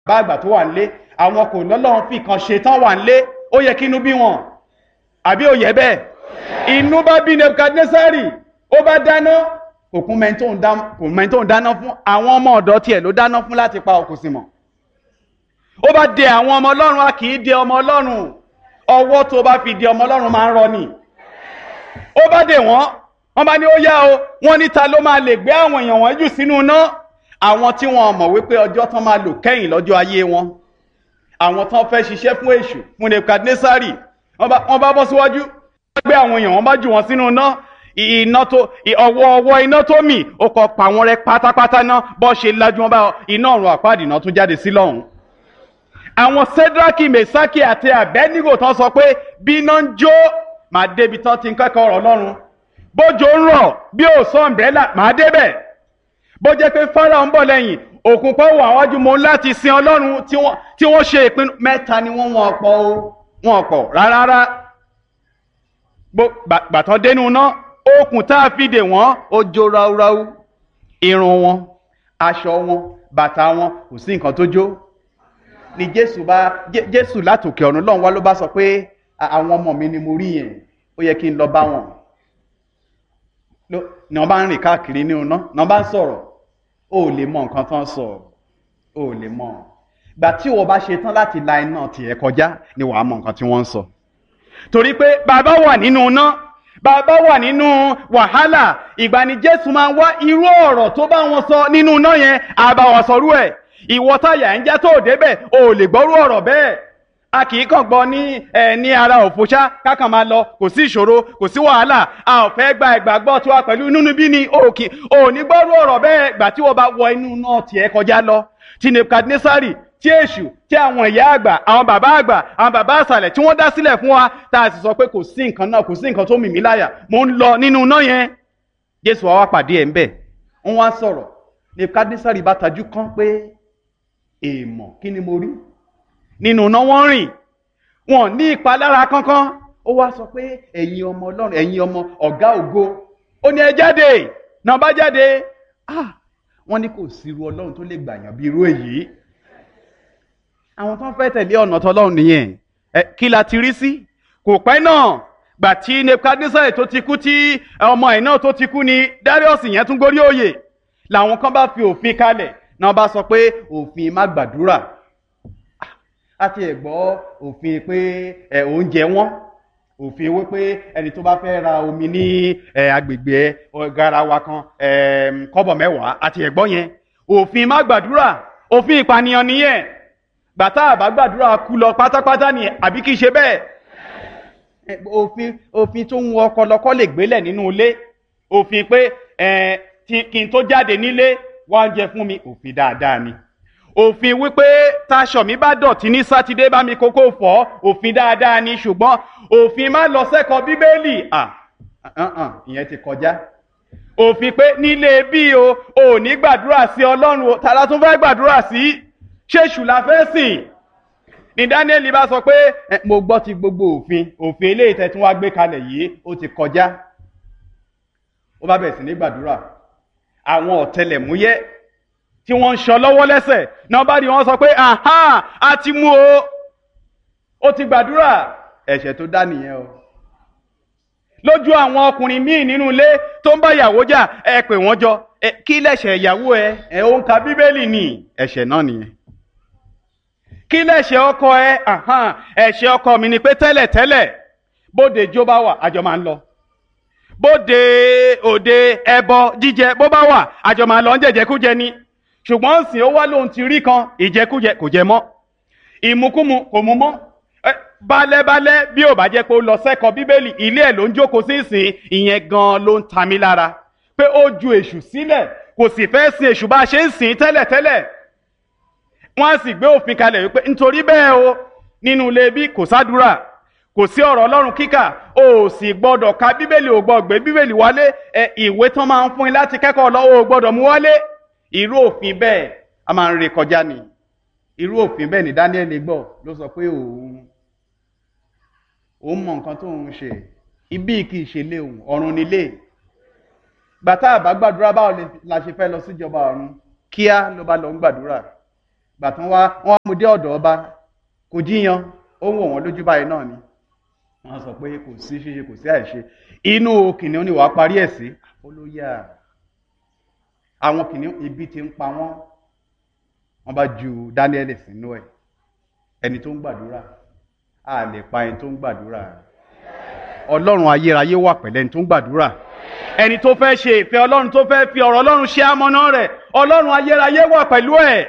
bá àgbà tó wà nílé, àwọn kò lọ́lọ́run fi kan ṣe tán wà nílé, ó yẹ kí inú bí wọn àbí ó yẹ bẹ́ẹ̀? Inú bá bí Nebukadnesari, ó bá dáná, kò kún mẹ́ntó ń dáná fún, àwọn ọmọ ọ̀dọ́ tiẹ̀ ló dáná fún láti pa òkú sí mọ̀. Ó bá dè àwọn ọmọ Ọlọ́run, a kì í dè ọmọ Ọlọ́run, ọwọ́ tó bá fi dè ọmọ Ọlọ́run máa ń rọ ni. Ó bá dè wọ́n bá ní ó yá o, wọ́n ní ta ló máa lè gbé àwọn èèyàn wọ́n jù sínú iná? Àwọn tí wọ́n mọ̀ wípé ọjọ́ tán máa lò kẹ́yìn lọ́jọ́ ayé wọn, àwọn tán fẹ́ ṣiṣẹ́ fún èṣù, fún Nebukadnesari, wọ́n bá bọ́ síwájú, wọ́n gbé àwọn èèyàn, wọ́n bá jù wọ́n sínú iná. Ọwọ́ iná tó mì, ó kọ pa wọn rẹ́ pátápátá náà, bọ́ ṣe lájú wọn bá iná ọ̀run àpáàdì náà tún jáde sí lọ́hùn. Àwọn Sédrákì, Mèsákì àti Àbẹ́nígò tán sọ pé bí iná ń jó, màá débi tán ti ń kẹ́kọ̀ọ́ ọ̀rọ̀ Ọlọ́run. Bójò ń rọ̀, bí ò sọ ọ̀mbrẹ́là, màá débẹ̀. Bó jẹ́ pé Fáráò ń bọ̀ lẹ́yìn, òkun pọ̀ wà wájú, mo ń láti sin Ọlọ́run tí wọ́n ṣe ìpinnu. Mẹ́ta ni wọ́n pọ̀ rárá. Gbàtán dénú náà, okùn tá a fi dè wọ́n ó jó ráúráú. Irun wọn, aṣọ wọn, bàtà wọn, kò sí nǹkan tó jó. Ni Jésù látòkè ọ̀run lọ́hùn wá ló bá sọ pé àwọn ọmọ mi ni mo rí yẹn, ó yẹ kí n lọ bá wọn. Ní wọ́n bá ń rìn káàkiri ní ọ̀nà, ní wọ́n bá ń sọ̀rọ̀, ó lè mọ nǹkan tán sọ, ó lè mọ̀. Gbà tí wọ́n bá ṣe tán láti la iná tiẹ̀ kọjá ni wàá mọ nǹkan tí wọ́n ń sọ. Torí pé bàbá wà nínú iná, bàbá wà nínú wàhálà, ìgbà ni Jésù máa ń wá irú ọ̀rọ̀ tó bá wọn sọ nínú iná yẹn, àbá wọn sọrú ẹ̀. Ìwọ táyà ń já tó débẹ̀, ó lè gbọ́rú ọ̀rọ̀ bẹ́ẹ̀. A kì í kàn gbọ́ ní ara òfòṣá kákan máa lọ, kò sí ìṣòro, kò sí wàhálà, a ò fẹ́ gba ìgbàgbọ́ tí wà pẹ̀lú inú bí ni ò ní gbọ́rú ọ̀rọ̀ bẹ́ẹ̀ gbà tí wọ́n bá wọ inú náà tiẹ̀ kọjá lọ. Tí Nebukadnesari, tí èṣù, tí àwọn ìyá àgbà, àwọn bàbá àsàlẹ̀ tí wọ́n dá sílẹ̀ fún wa, tá a sì sọ pé kò sí nǹkan náà, kò sí nǹkan tó mì mí láyà, mo ń lọ nínú náà yẹn. Jésù wá pàdé ẹ̀ ń bẹ̀, wọ́n wá sọ̀rọ̀. Nebukadnesari bá tajú kán pé èèmọ̀, kí ni mo rí? Nínú iná wọ́n rìn, wọn ní ìpalára kankan. Ó wá sọ pé ẹ̀yin ọmọ Ọlọ́run, ẹ̀yin ọmọ ọ̀gá ògo, ó ní ẹ jáde. Náà bá jáde, wọ́n ní kò sí irú Ọlọ́run tó lè gbàyàn bí irú èyí. Àwọn tó ń fẹ́ tẹ̀lé ọ̀nà tọ́lọ́run nìyẹn. Kí la ti rí sí? Kò pẹ́ náà, gbà tí Nebukadnesari tó ti kú, tí ọmọ ẹ̀ náà tó ti kú, ni Darius yẹn tún gorí oyè. Làwọn kan bá fi òfin kalẹ̀, náà bá sọ pé òfin má gbàdúrà. Àti ẹ̀gbọ́ òfin pé oúnjẹ wọn, òfin wípé ẹni tó bá fẹ́ ra omi ní agbègbè garawa kan kọ́bọ̀ 10, àti ẹ̀gbọ́ yẹn. Òfin má gbàdúrà, òfin ìpànìyàn nìyẹn. Gbàtà àbá gbàdúrà kú lọ pátápátá ni, àbí kìí ṣe bẹ́ẹ̀? Òfin tó ń wọ ọkọlọkọ lè gbélẹ̀ nínú ilé. Òfin pé kí n tó jáde nílé, wá oúnjẹ fún mi, òfin dáadáa ni. Òfin wípé táṣọ mi bá dọ̀tí ní Sátidé, bá mi kókó fọ̀, òfin dáadáa ni. Ṣùgbọ́n òfin má lọ sẹ́kọ̀ọ́ Bíbélì, ìyẹn ti kọjá. Òfin pé nílé bí ò ní gbàdúrà sí Ọlọ́run, tààlà tún fẹ́ gbàdúrà sí, ṣéṣù la fẹ́ sìn. Ní Dáníẹ́lì bá sọ pé mo gbọ́ ti gbogbo òfin eléyìí tẹ́ tún wá gbé kalẹ̀ yìí, ó ti kọjá. Ó bá bẹ̀rẹ̀ sí ní gbàdúrà. Àwọn ọ̀tẹlẹ̀múyẹ́ tí wọ́n ń ṣọ́ lọ́wọ́ lẹ́sẹ̀ náà bá rí wọn sọ pé a ti mú ó ti gbàdúrà. Ẹ̀ṣẹ̀ tó dá nìyẹn o. Lójú àwọn ọkùnrin míì nínú ilé tó ń bá ìyàwó jà, ẹ pè wọ́n jọ, kí lẹ̀ṣẹ̀ ìyàwó ẹ ó ń ka Bíbélì ni, ẹ̀ṣẹ̀ náà nìyẹn. Kí lẹ̀ṣẹ̀ ọkọ ẹ? Ẹ̀ṣẹ̀ ọkọ mi ni pé tẹ́lẹ̀tẹ́lẹ̀ bóde jó bá wà, àjọ máa ń lọ. Bóde òde ẹbọ jíjẹ bó bá wà, àjọ máa lọ ń jẹjẹkújẹ ni. Ṣùgbọ́n sìn ó wá lóhun ti rí kan, ìjẹkújẹ kò jẹ mọ́, ìmukúmu kò mu mọ́. Bálẹ́bálẹ́ bí ò bá jẹ́ pé ó lọ sẹ́kọ̀ọ́ Bíbélì, ilé ẹ̀ ló ń jókòó sí ìsìn, ìyẹn gan ló ń ta mí lára. Pé ó ju èṣù sílẹ̀, kò sì fẹ́ sin èṣù bá ṣe ń sìn tẹ́lẹ̀tẹ́lẹ̀. Wọ́n á sì gbé òfin kalẹ̀ wípé nítorí bẹ́ẹ̀ o, nínú ilé bí kò sádúrà, kò sí ọ̀rọ̀ Ọlọ́run kíkà, o sì gbọ́dọ̀ ka Bíbélì, ò gbọ́dọ̀ gbé Bíbélì wálé, ìwé tán máa ń fún yín láti kẹ́kọ̀ọ́ lọ́wọ́ ò gbọ́dọ̀ mú wálé. Irú òfin bẹ́ẹ̀ a máa ń ré kọjá ni. Irú òfin bẹ́ẹ̀ ni Dáníẹ́lì gbọ́ ló sọ pé òun mọ nǹkan tó ń ṣe. Ibi kì í ṣe lé òun, ọ̀run nílé. Gbàtà àbá gbàdúrà báwo la ṣe fẹ́ lọ síjọba ọ̀run, kíá ló bá lọ ń gbàdúrà. gbà tán wọ́n mú dé ọ̀dọ̀ ọba kò jíyan ó ń wò wọ́n lójú báyìí náà ni wọ́n sọ pé kò sí ṣíṣe kò sí àìṣe inú kìnìún ni wàá parí ẹ̀ sí olóyà àwọn kìnìún ibi tí ń pa wọ́n bá ju Dáníẹ́lì sínú ẹ̀ ẹni tó ń gbàdúrà a lè pa ẹni tó ń gbàdúrà Ọlọ́run ayérayé wà pẹ̀lú ẹni tó ń gbàdúrà ẹni tó fẹ́ ṣe ìfẹ́ Ọlọ́run tó fẹ́ fi ọ̀rọ̀ Ọlọ́run ṣe amọ̀nà rẹ̀ Ọlọ́run ayérayé wà pẹ̀lú ẹ̀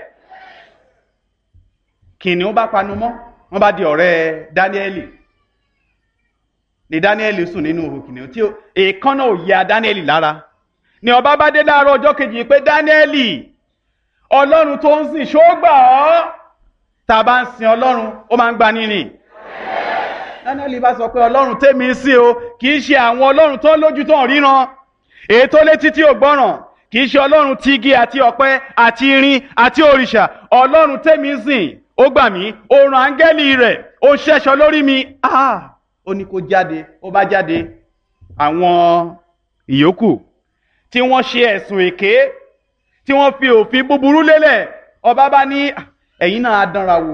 kìnìún bá panu mọ́ wọ́n bá di ọ̀rẹ́ Dáníẹ́lì ni Dáníẹ́lì sùn nínú ihò kìnìún tí èékánná ò ya Dáníẹ́lì lára ni ọba bá dé láàárọ̀ ọjọ́ kejì pé Dáníẹ́lì Ọlọ́run tó ń sìn ṣó gbà ọ́ tá a bá ń sin Ọlọ́run ó máa ń gba nínì Dáníẹ́lì bá sọ pé Ọlọ́run tèmi ń sìn o kì í ṣe àwọn Ọlọ́run tó lójú tó ń ríran èyí tó létí tí ò gbọ́ràn kì í ṣe Ọlọ́run ti igi àti ọ̀pẹ àti irin àti òrìṣà Ọlọ́run tèmi ń sìn ó gbà mí ó rán áńgẹ́lì rẹ̀ ó ṣẹ́ṣọ lórí mi ó ní kó jáde ó bá jáde àwọn ìyókù tí wọ́n ṣe ẹ̀sùn èké tí wọ́n fi òfin búburú lélẹ̀ ọba bá ní ẹ̀yin náà á dánra wò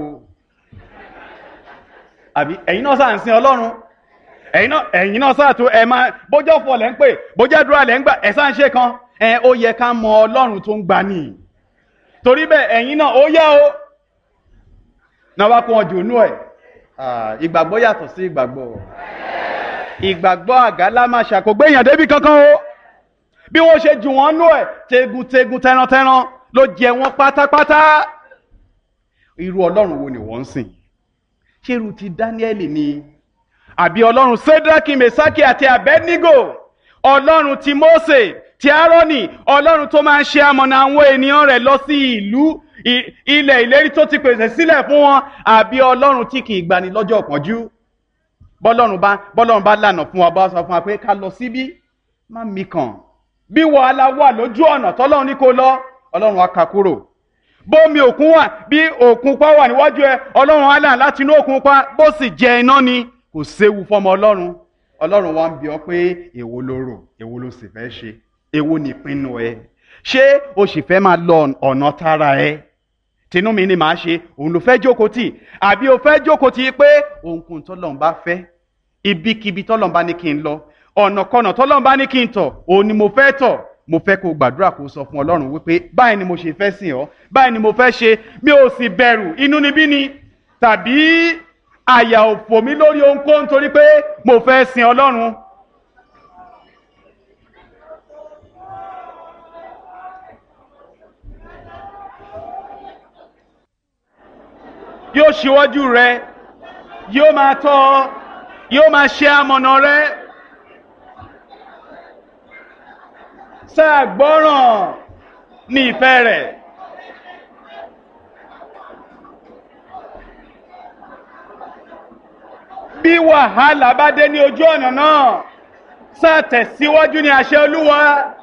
àbí ẹ̀yin náà sáà ń sin Ọlọ́run ẹ̀yin náà sáà tó ẹ̀ máa bójọ́ fọ̀ lẹ́ ń pè bójọ́ dúrà lẹ́ ń gbà ẹ̀ sáà ń ṣe kan ó yẹ ká mọ Ọlọ́run tó ń gbà ní torí bẹ́ẹ̀ ẹ̀yin náà ó yá o náà wá kó wọn jù nú ẹ̀ ìgbàgbọ́ yàtọ̀ sí ìgbàgbọ́ àgálámàṣà kò gbéyàn débi kankan o bí wọ́n ṣe jù wọ́n nú ẹ̀ tegun tẹrantẹran ló jẹ wọ́n pátápátá irú Ọlọ́run wo ni wọ́n ń sìn ṣé irú ti Dáníẹ́lì ni àbí Ọlọ́run Sédrákì Mèsákì àti Abẹ́dínígò Ọlọ́run ti Mósè ti Árónì Ọlọ́run tó máa ń ṣe amọ̀nà àwọn ènìyàn rẹ̀ lọ sí ìlú ilẹ̀ ìlérí tó ti pèsè sílẹ̀ fún wọn àbí Ọlọ́run tí kì í gbani lọ́jọ́ ìpọ́njú bọ́lọ́run bá lànà fún wa bá sọ fún wa pé ká lọ síbí má mi kàn bí wàhálà wà lójú ọ̀nà tọ́lọ́run ní kó lọ Ọlọ́run á ká kúrò bómi òkun wà bí òkun pa wà níwájú ẹ Ọlọ́run á là láti inú òkun pa bó sì jẹ iná ni kò séwu fọmọ Ọlọ́run wa ń bi ọ́ pé èwo ló rò èwo ló sì fẹ́ ṣe èwo nìpinnu ẹ ṣé o sì fẹ́ máa lọ ọ̀nà tara ẹ tinú mi ni màá ṣe òun ló fẹ́ jókòó tì àbí o fẹ́ jókòó tì pé ohunkóhun tọ́lọ́run bá fẹ́ ibikíbi tọ́lọ́run bá ní kí n lọ ọ̀nàkọnà tọ́lọ́run bá ní kí n tọ̀ òun ni mo fẹ́ tọ̀ mo fẹ́ kó gbàdúrà kó sọ fún Ọlọ́run wípé báyìí ni mo ṣe fẹ́ sìn ọ́ báyìí ni mo fẹ́ ṣe mi ò sì bẹ̀rù inúnibí ni tàbí àyà ò fò mí lórí ohunkóhun torí pé mo fẹ́ sin Ọlọ́run. Yóò ṣíwájú rẹ yóò máa tọ́ ọ yóò máa ṣe amọ̀nà rẹ sáà gbọ́ràn ní ìfẹ́ rẹ̀. Bí wàhálà bá dé ní ojú ọ̀nà náà sáà tẹ̀síwájú ní àṣẹ Olúwa.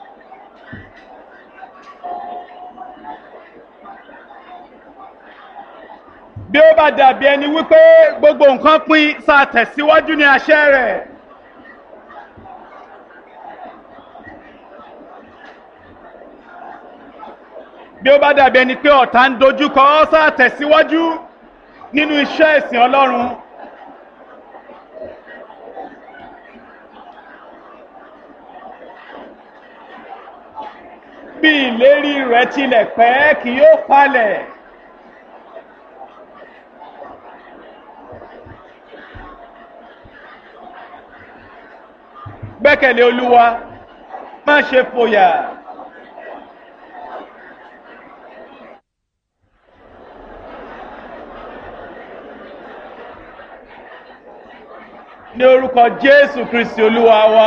Bí ó bá dàbí ẹni wípé gbogbo nǹkan pín sáà tẹ̀síwájú ní àṣẹ rẹ̀. Bí ó bá dàbí ẹni pé ọ̀tá ń dojúkọ ọ́ sáà tẹ̀síwájú nínú iṣẹ́ ìsìn Ọlọ́run. Bí ìlérí rẹ̀ tilẹ̀ pẹ́ kì yóò falẹ̀. Gbẹ́kẹ̀lé Olúwa, má ṣe fòyà. Ní orúkọ Jésù Kristi Olúwa wa,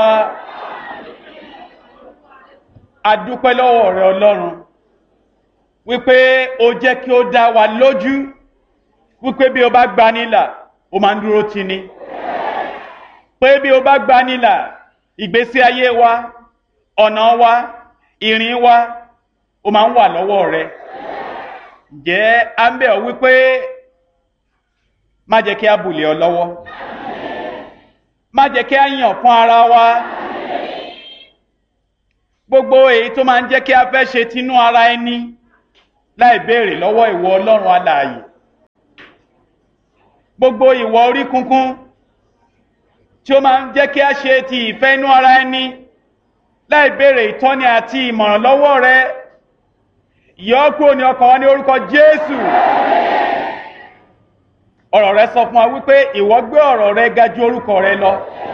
a dúpẹ́ lọ́wọ́ rẹ Ọlọ́run, wípé o jẹ́ kí ó dá wa lójú, wípé bí o bá gbanilà, o máa ń dúró tì ní. Pé bí o bá gbanilà, ìgbésí ayé wa, ọ̀nà wa, ìrìn wa, ó máa ń wà lọ́wọ́ rẹ. Ǹjẹ́ a ń bẹ̀ ọ́ wípé má jẹ́ kí a bùlẹ̀ ọ lọ́wọ́. Má jẹ́ kí a yàn fún ara wa. Gbogbo èyí tó máa ń jẹ́ kí a fẹ́ ṣe tinú ara ẹni, láì béèrè lọ́wọ́ ìwọ Ọlọ́run alààyè. Gbogbo ìwà orí kunkun tí ó máa ń jẹ́ kí a ṣe ti ìfẹ́ inú ara ẹni láì béèrè ìtọ́ni àti ìmọ̀ràn lọ́wọ́ rẹ, yọ kúrò ní ọkàn wa ní orúkọ Jésù. Ọ̀rọ̀ rẹ sọ fún wa wípé ìwọ gbé ọ̀rọ̀ rẹ ga ju orúkọ rẹ lọ,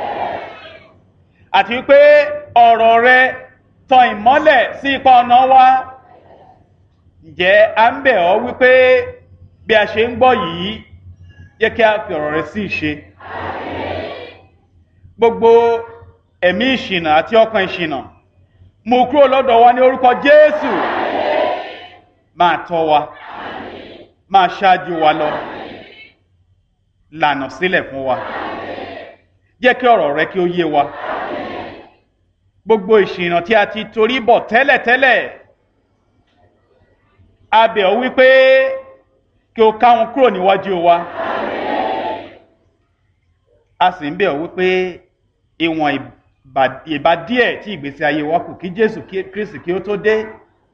àti wípé ọ̀rọ̀ rẹ tan ìmọ́lẹ̀ sí ipa ọ̀nà wa. Ǹjẹ́ a ń bẹ̀ ọ́ wípé bí a ṣe ń gbọ́ yìí, jẹ́ kí a fi ọ̀rọ̀ rẹ sí ìṣe. Gbogbo ẹ̀mí ìṣìnà àti ọkàn ìṣìnà mú kúrò lọ́dọ̀ wa ní orúkọ Jésù. Máa tọ́ wa, máa ṣáájú wa lọ, lànà sílẹ̀ fún wa. Jẹ́ kí ọ̀rọ̀ rẹ kí ó yé wa. Gbogbo ìṣìnà tí a ti torí bọ̀ tẹ́lẹ̀tẹ́lẹ̀, a bẹ̀ ọ́ wípé kí o ká wọn kúrò níwájú wa. A sì ń bẹ̀ ọ́ wípé ìwọ̀n ìbá díẹ̀ tí ìgbésí ayé wa kù kí Jésù Kristi kí ó tó dé,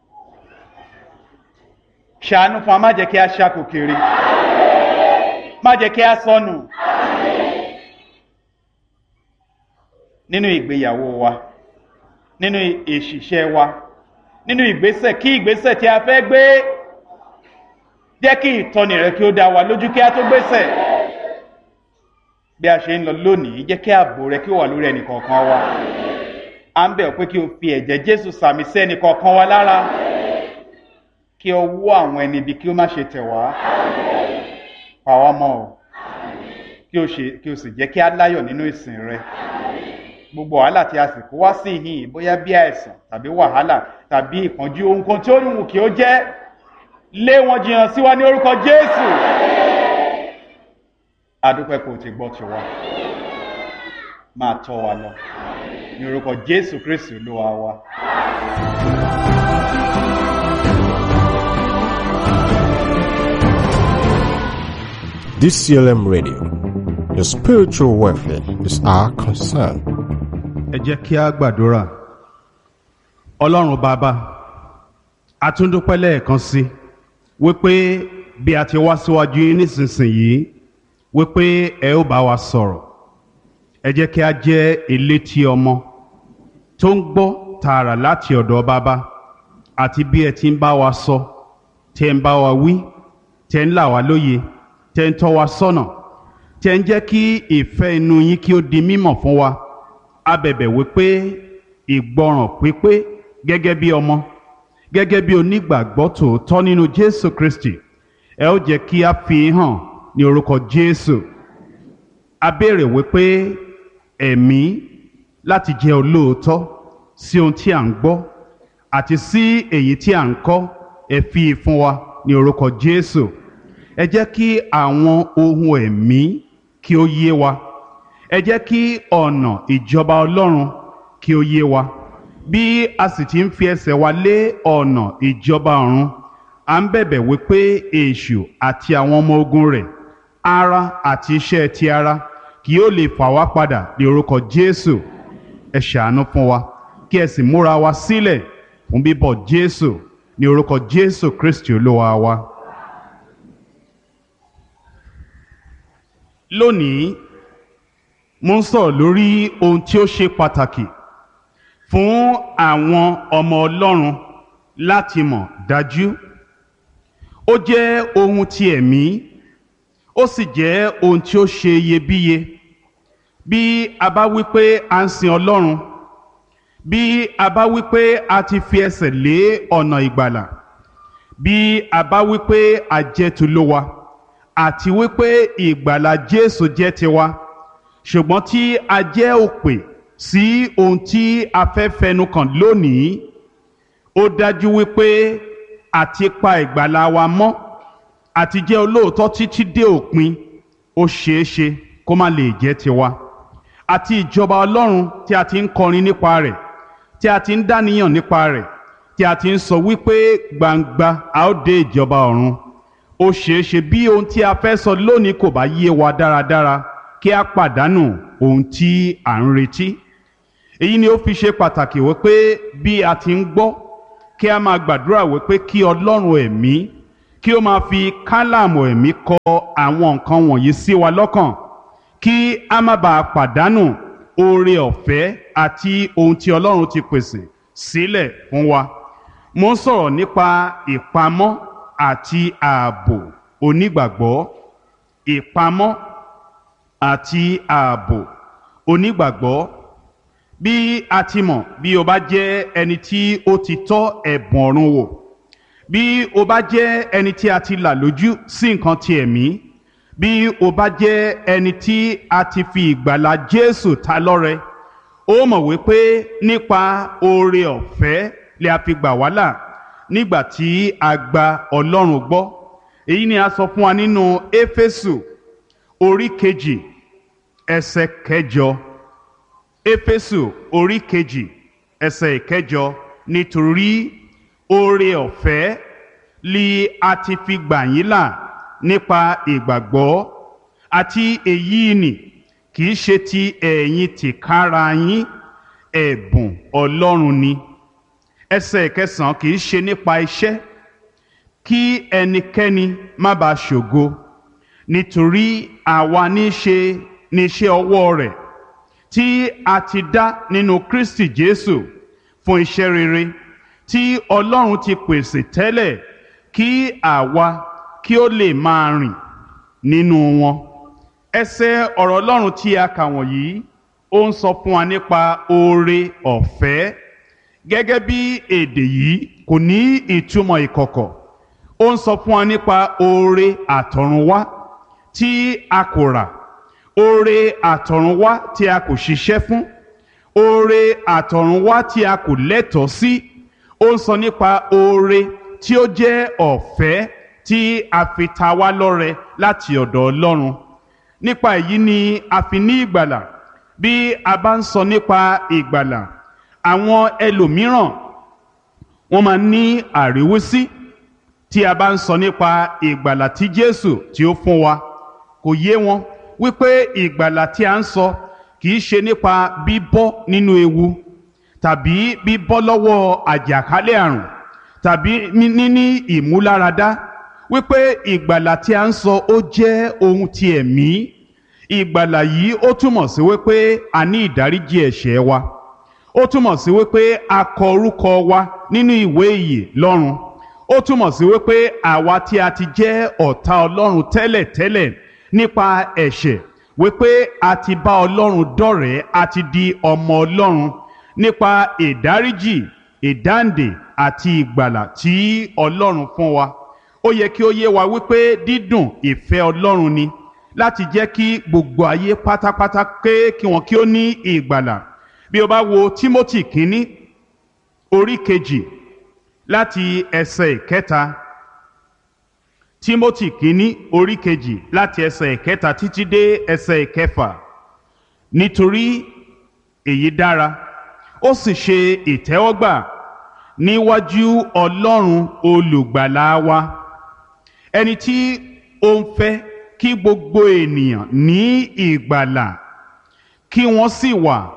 ṣàánú fún wa, má jẹ́ kí a ṣáko kiri, má jẹ́ kí a sọnù nínú ìgbéyàwó wa, nínú ìṣiṣẹ́ wa, nínú kí ìgbésẹ̀ tí a fẹ́ gbé, jẹ́ kí ìtọ́ni rẹ kí ó dá wa lójú kí a tó gbésẹ̀. Bí a ṣe ń lọ lónìí, jẹ́ kí ààbò rẹ kí ó wà lórí ẹnì kọ̀ọ̀kan wa. À ń bẹ̀ ọ́ pé kí o fi ẹ̀jẹ̀ Jésù sàmì sí ẹnì kọ̀ọ̀kan wa lára, kí ọwọ́ àwọn ẹni ibi kí ó má ṣe tẹ̀ wá. Pa wá mọ́ ọ, kí o sì jẹ́ kí a láyọ̀ nínú ìsìn rẹ. Gbogbo wàhálà tí a sì kó wá sí ìhìn, bóyá bí àìsàn tàbí wàhálà tàbí ìpọ́njú, ohunkóhun tí ó wù kí ó jẹ́, lé wọn jìnnà sí wa ní orúkọ Jésù. A dúpẹ́ kó o ti gbọ́ tiwa, máa tọ́ wa lọ ní orúkọ Jésù Kristi Olúwa wa. DCLM Radio, your spiritual welfare is our concern. Ẹ jẹ́ kí a gbàdúrà. Ọlọ́run Bàbá, a tún dúpẹ́ lẹ́ẹ̀kan sí wípé bí a ti wá síwájú yín nísinsìnyí, wípé ẹ ó bá wa sọ̀rọ̀. Ẹ jẹ́ kí a jẹ́ elétí ọmọ tó ń gbọ́ tààrà láti ọ̀dọ̀ Bàbá, àti bí ẹ ti ń bá wa sọ, tẹ́ ń bá wa wí, tẹ́ ń là wá lóye, tẹ́ ń tọ́ wa sọ́nà, tẹ́ ń jẹ́ kí ìfẹ́ inú yín kí ó di mímọ̀ fún wa. A bẹ̀bẹ̀ wípé ìgbọràn pípé gẹ́gẹ́ bí ọmọ, gẹ́gẹ́ bí onígbàgbọ́ tòótọ́ nínú Jésù Kristi, ẹ ó jẹ́ kí a fi hàn ní orúkọ Jésù. A béèrè wípé ẹ̀mí láti jẹ́ olóòótọ́ sí ohun tí à ń gbọ́ àti sí èyí tí à ń kọ́, ẹ fi fún wa ní orúkọ Jésù. Ẹ jẹ́ kí àwọn ohun ẹ̀mí kí ó yé wa. Ẹ jẹ́ kí ọ̀nà ìjọba Ọlọ́run kí ó yé wa. Bí a sì ti ń fi ẹsẹ̀ wa lé ọ̀nà ìjọba ọ̀run, à ń bẹ̀bẹ̀ wípé èṣù àti àwọn ọmọ ogun rẹ̀, ara àti iṣẹ́ ti ara, kì yóò lè fà wá padà ní orúkọ Jésù. Ẹ ṣàánú fún wa, kí ẹ sì múra wa sílẹ̀ fún bíbọ̀ Jésù ní orúkọ Jésù Kristi Olúwa wa. Lónìí, mo ń sọ̀rọ̀ lórí ohun tí ó ṣe pàtàkì fún àwọn ọmọ Ọlọ́run láti mọ̀ dájú. Ó jẹ́ ohun ti ẹ̀mí, ó sì jẹ́ ohun tí ó ṣe iyebíye. Bí a bá wí pé a ń sin Ọlọ́run, bí a bá wí pé a ti fi ẹsẹ̀ lé ọ̀nà ìgbàlà, bí a bá wí pé a jẹ́ tolówa, àti wí pé ìgbàlà Jésù jẹ́ tiwa, ṣùgbọ́n tí a jẹ́ òpè sí ohun tí a fẹ́ fẹnu kàn lónìí, ó dájú wípé àti pa ìgbàlà wa mọ́ àti jẹ́ olóòótọ́ títí dé òpin, ó ṣeéṣe kó má lè jẹ́ tiwa. Àti ìjọba Ọlọ́run tí a ti ń kọrin nípa rẹ̀, tí a ti ń dáníyàn nípa rẹ̀, tí a ti ń sọ wípé gbangba a ó dé ìjọba ọ̀run, ó ṣeéṣe bí ohun tí a fẹ́ sọ lónìí kò bá yé wa dáradára, kí a pàdánù ohun tí à ń retí. Èyí ni ó fi ṣe pàtàkì wípé bí a ti ń gbọ́ kí a máa gbàdúrà wípé kí ọlọ́run ẹ̀mí kí ó máa fi kálámù ẹ̀mí kọ àwọn nǹkan wọ̀nyí sí wa lọ́kàn kí a má bàa pàdánù oore ọ̀fẹ́ àti ohun tí ọlọ́run ti pèsè sílẹ̀ fún wa. Mo ń sọ̀rọ̀ nípa ìpamọ́ àti ààbò onígbàgbọ́. Ìpamọ́ àti ààbò onígbàgbọ́. Bí a ti mọ̀, bí o bá jẹ́ ẹni tí ó ti tọ́ ẹ̀bùn ọ̀run wò, bí o bá jẹ́ ẹni tí a ti là lójú sí nǹkan ti ẹ̀mí, bí o bá jẹ́ ẹni tí a ti fi ìgbàlà Jésù ta lọ́rẹ, ó mọ̀ wípé nípa oore ọ̀fẹ́ lè a fi gbà wá là nígbà tí a gba Ọlọ́run gbọ́. Èyí ni a sọ fún wa nínú Éfésù orí kejì ẹsẹ̀ kẹjọ. Éfésù orí kejì ẹsẹ̀ ìkẹjọ, nítorí oore ọ̀fẹ́ li a ti fi gbà yín là nípa ìgbàgbọ́, àti èyí ni kì í ṣe ti ẹ̀yin tìkára yín, ẹ̀bùn Ọlọ́run ni. Ẹsẹ̀ ìkẹsàn, kì í ṣe nípa iṣẹ́, kí ẹnikẹ́ni má bàa ṣògo, nítorí àwa ní iṣẹ́ ọwọ́ rẹ̀ tí a ti dá nínú Kristi Jésù fún iṣẹ́ rere tí Ọlọ́run ti pèsè tẹ́lẹ̀ kí àwa kí ó lè máa rìn nínú wọn. Ẹsẹ̀ ọ̀rọ̀ Ọlọ́run tí a kà wọ̀nyí ó ń sọ fún wa nípa oore ọ̀fẹ́. Gẹ́gẹ́ bí èdè yìí kò ní ìtumọ̀ ìkọ̀kọ̀, ó ń sọ fún wa nípa oore àtọ̀runwá tí a kò rà, oore àtọ̀runwá tí a kò ṣiṣẹ́ fún, oore àtọ̀runwá tí a kò lẹ́tọ̀ọ́ sí. Ó ń sọ nípa oore tí ó jẹ́ ọ̀fẹ́ tí a fi ta wá lọ́rẹ láti ọ̀dọ̀ Ọlọ́run. Nípa èyí ni a fi ní ìgbàlà. Bí a bá ń sọ nípa ìgbàlà, àwọn ẹlòmíràn wọ́n máa ní àríwísí tí a bá ń sọ nípa ìgbàlà tí Jésù tí ó fún wa. Kò yé wọn wípé ìgbàlà tí a ń sọ kì í ṣe nípa bíbọ́ nínú ewu, tàbí bíbọ́ lọ́wọ́ àjàkálẹ̀ àrùn, tàbí níní ìmúláradá. Wípé ìgbàlà tí a ń sọ ó jẹ́ ohun ti ẹ̀mí. Ìgbàlà yìí ó túmọ̀ sí wípé a ní ìdáríjì ẹ̀ṣẹ̀ wa. Ó túmọ̀ sí wípé a kọ orúkọ wa nínú ìwé ìyè lọ́run. Ó túmọ̀ sí wípé àwa tí a ti jẹ́ ọ̀tá Ọlọ́run tẹ́lẹ̀tẹ́lẹ̀ nípa ẹ̀ṣẹ̀, wípé a ti bá Ọlọ́run dọ̀rẹ́, a ti di ọmọ Ọlọ́run nípa ìdáríjì, ìdáǹdè àti ìgbàlà tí Ọlọ́run fún wa. Ó yẹ kí ó yé wa wípé dídùn ìfẹ́ Ọlọ́run ni láti jẹ́ kí gbogbo ayé pátápátá kí wọn kí ó ní ìgbàlà. Bí o bá wo Tímótì kínní orí kejì láti ẹsẹ̀ ìkẹta, Tímótì kínní orí kejì láti ẹsẹ̀ ìkẹta títí dé ẹsẹ̀ ìkẹfà, nítorí èyí dára ó sì ṣe ìtẹ́wọ́gbà níwájú Ọlọ́run olùgbàlà wa, ẹni tí ó ń fẹ́ kí gbogbo ènìyàn ní ìgbàlà kí wọ́n sì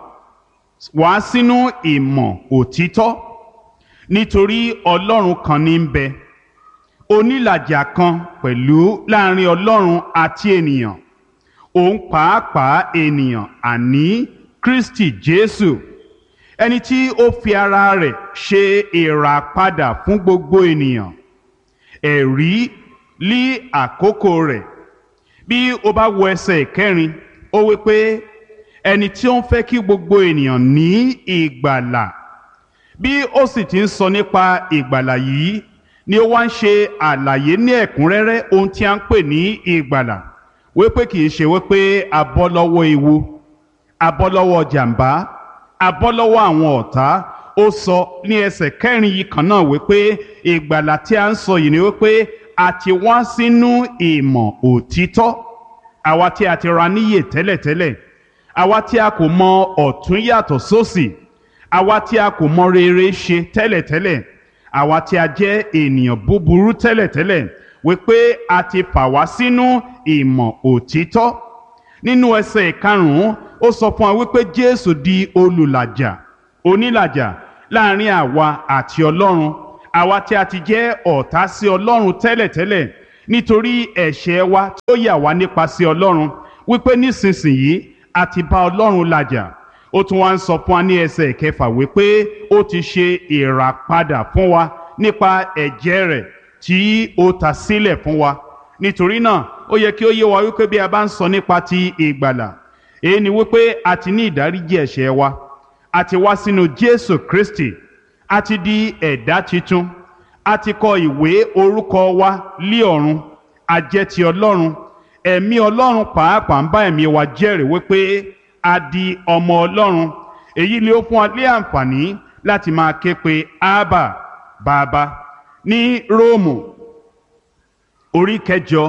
wá sínú ìmọ̀ òtítọ́. Nítorí Ọlọ́run kan ní ń bẹ, onílàjà kan pẹ̀lú láàrin Ọlọ́run àti ènìyàn, òun pàápàá ènìyàn, àní Kristi Jésù, ẹni tí ó fi ara rẹ̀ ṣe ìràpadà fún gbogbo ènìyàn, ẹ̀rí lí àkókò rẹ̀. Bí o bá wo ẹsẹ̀ ìkẹrin, ó wí pé ẹni tí ó ń fẹ́ kí gbogbo ènìyàn ní ìgbàlà. Bí ó sì ti ń sọ nípa ìgbàlà yìí ni ó wá ń ṣe àlàyé ní ẹ̀kúnrẹ́rẹ́ ohun tí a ń pè ní ìgbàlà. Wípé kì í ṣe wípé a bọ́ lọ́wọ́ ewu, a bọ́ lọ́wọ́ jàǹbá, a bọ́ lọ́wọ́ àwọn ọ̀tá. Ó sọ ní ẹsẹ̀ kẹrin yìí kan náà wípé ìgbàlà tí a ń sọ yìí ni wípé a ti wá sínú ìmọ̀ òtítọ́. Àwa tí a ti ra níyè tẹ́lẹ̀tẹ́lẹ̀, àwa tí a kò mọ ọ̀tún yàtọ̀ sósì, àwa tí a kò mọ rere ṣe tẹ́lẹ̀tẹ́lẹ̀, àwa tí a jẹ́ ènìyàn búburú tẹ́lẹ̀tẹ́lẹ̀, wípé a ti fà wá sínú ìmọ̀ òtítọ́. Nínú ẹsẹ̀ ìkarùn-ún ó sọ fún wa wípé Jésù di olùlàjà, onílàjà láàrin àwa àti Ọlọ́run, àwa tí a ti jẹ́ ọ̀tá sí ọlọ́run tẹ́lẹ̀tẹ́lẹ̀ nítorí ẹ̀ṣẹ̀ wa tó yà wá nípa sí ọlọ́run, wípé nísinsìnyí a ti bá ọlọ́run làjà. Ó tún wá ń sọ fún wa ní ẹsẹ̀ ìkẹfà wípé ó ti ṣe ìràpadà fún wa nípa ẹ̀jẹ̀ rẹ̀ tí ó ta sílẹ̀ fún wa. Nítorí náà ó yẹ kí ó yé wa wípé bí a bá ń sọ nípa ti ìgbàlà, èyí ni wípé a ti ní ìdáríjì ẹ̀ṣẹ̀ wa, a ti wá sínú Jésù Kristi, a ti di ẹ̀dá titun, a ti kọ ìwé orúkọ wa lé ọ̀run, a jẹ́ ti Ọlọ́run. Ẹ̀mí Ọlọ́run pàápàá ń bá ẹ̀mí wa jẹ́rìí wípé a di ọmọ Ọlọ́run. Èyí ni ó fún wa ní àǹfààní láti máa ké pe Ábà, Bàbá. Ní Róòmù orí kẹjọ,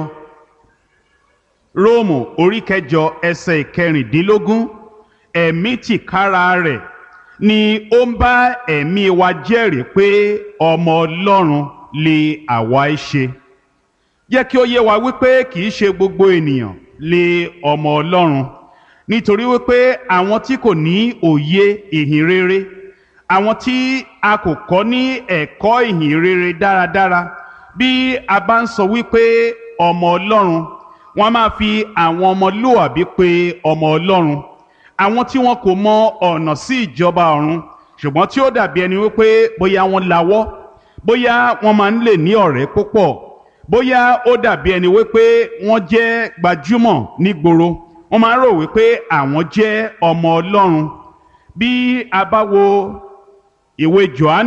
Róòmù orí kẹjọ ẹsẹ̀ ìkẹrìndínlógún, ẹ̀mí tìkára rẹ̀ ni ó ń bá ẹ̀mí wa jẹ́rìí pé ọmọ Ọlọ́run lè àwa í ṣe. Jẹ́ kí ó yé wa wípé kì í ṣe gbogbo ènìyàn lè ọmọ Ọlọ́run, nítorí wípé àwọn tí kò ní òye ìhìn rere, àwọn tí a kò kọ́ ní ẹ̀kọ́ ìhìn rere dáradára, bí a bá ń sọ wípé ọmọ Ọlọ́run, wọ́n máa fi àwọn ọmọlúwàbí pè ọmọ Ọlọ́run, àwọn tí wọn kò mọ ọ̀nà sí ìjọba ọ̀run, ṣùgbọ́n tí ó dàbí ẹni wípé bóyá wọ́n lawọ́, bóyá wọ́n máa ń lè ní ọ̀rẹ́ púpọ̀, bóyá ó dàbí ẹni wípé wọ́n jẹ́ gbajúmọ̀ nígboro, wọ́n máa ń rò wípé àwọn jẹ́ ọmọ Ọlọ́run. Bí a bá wo ìwé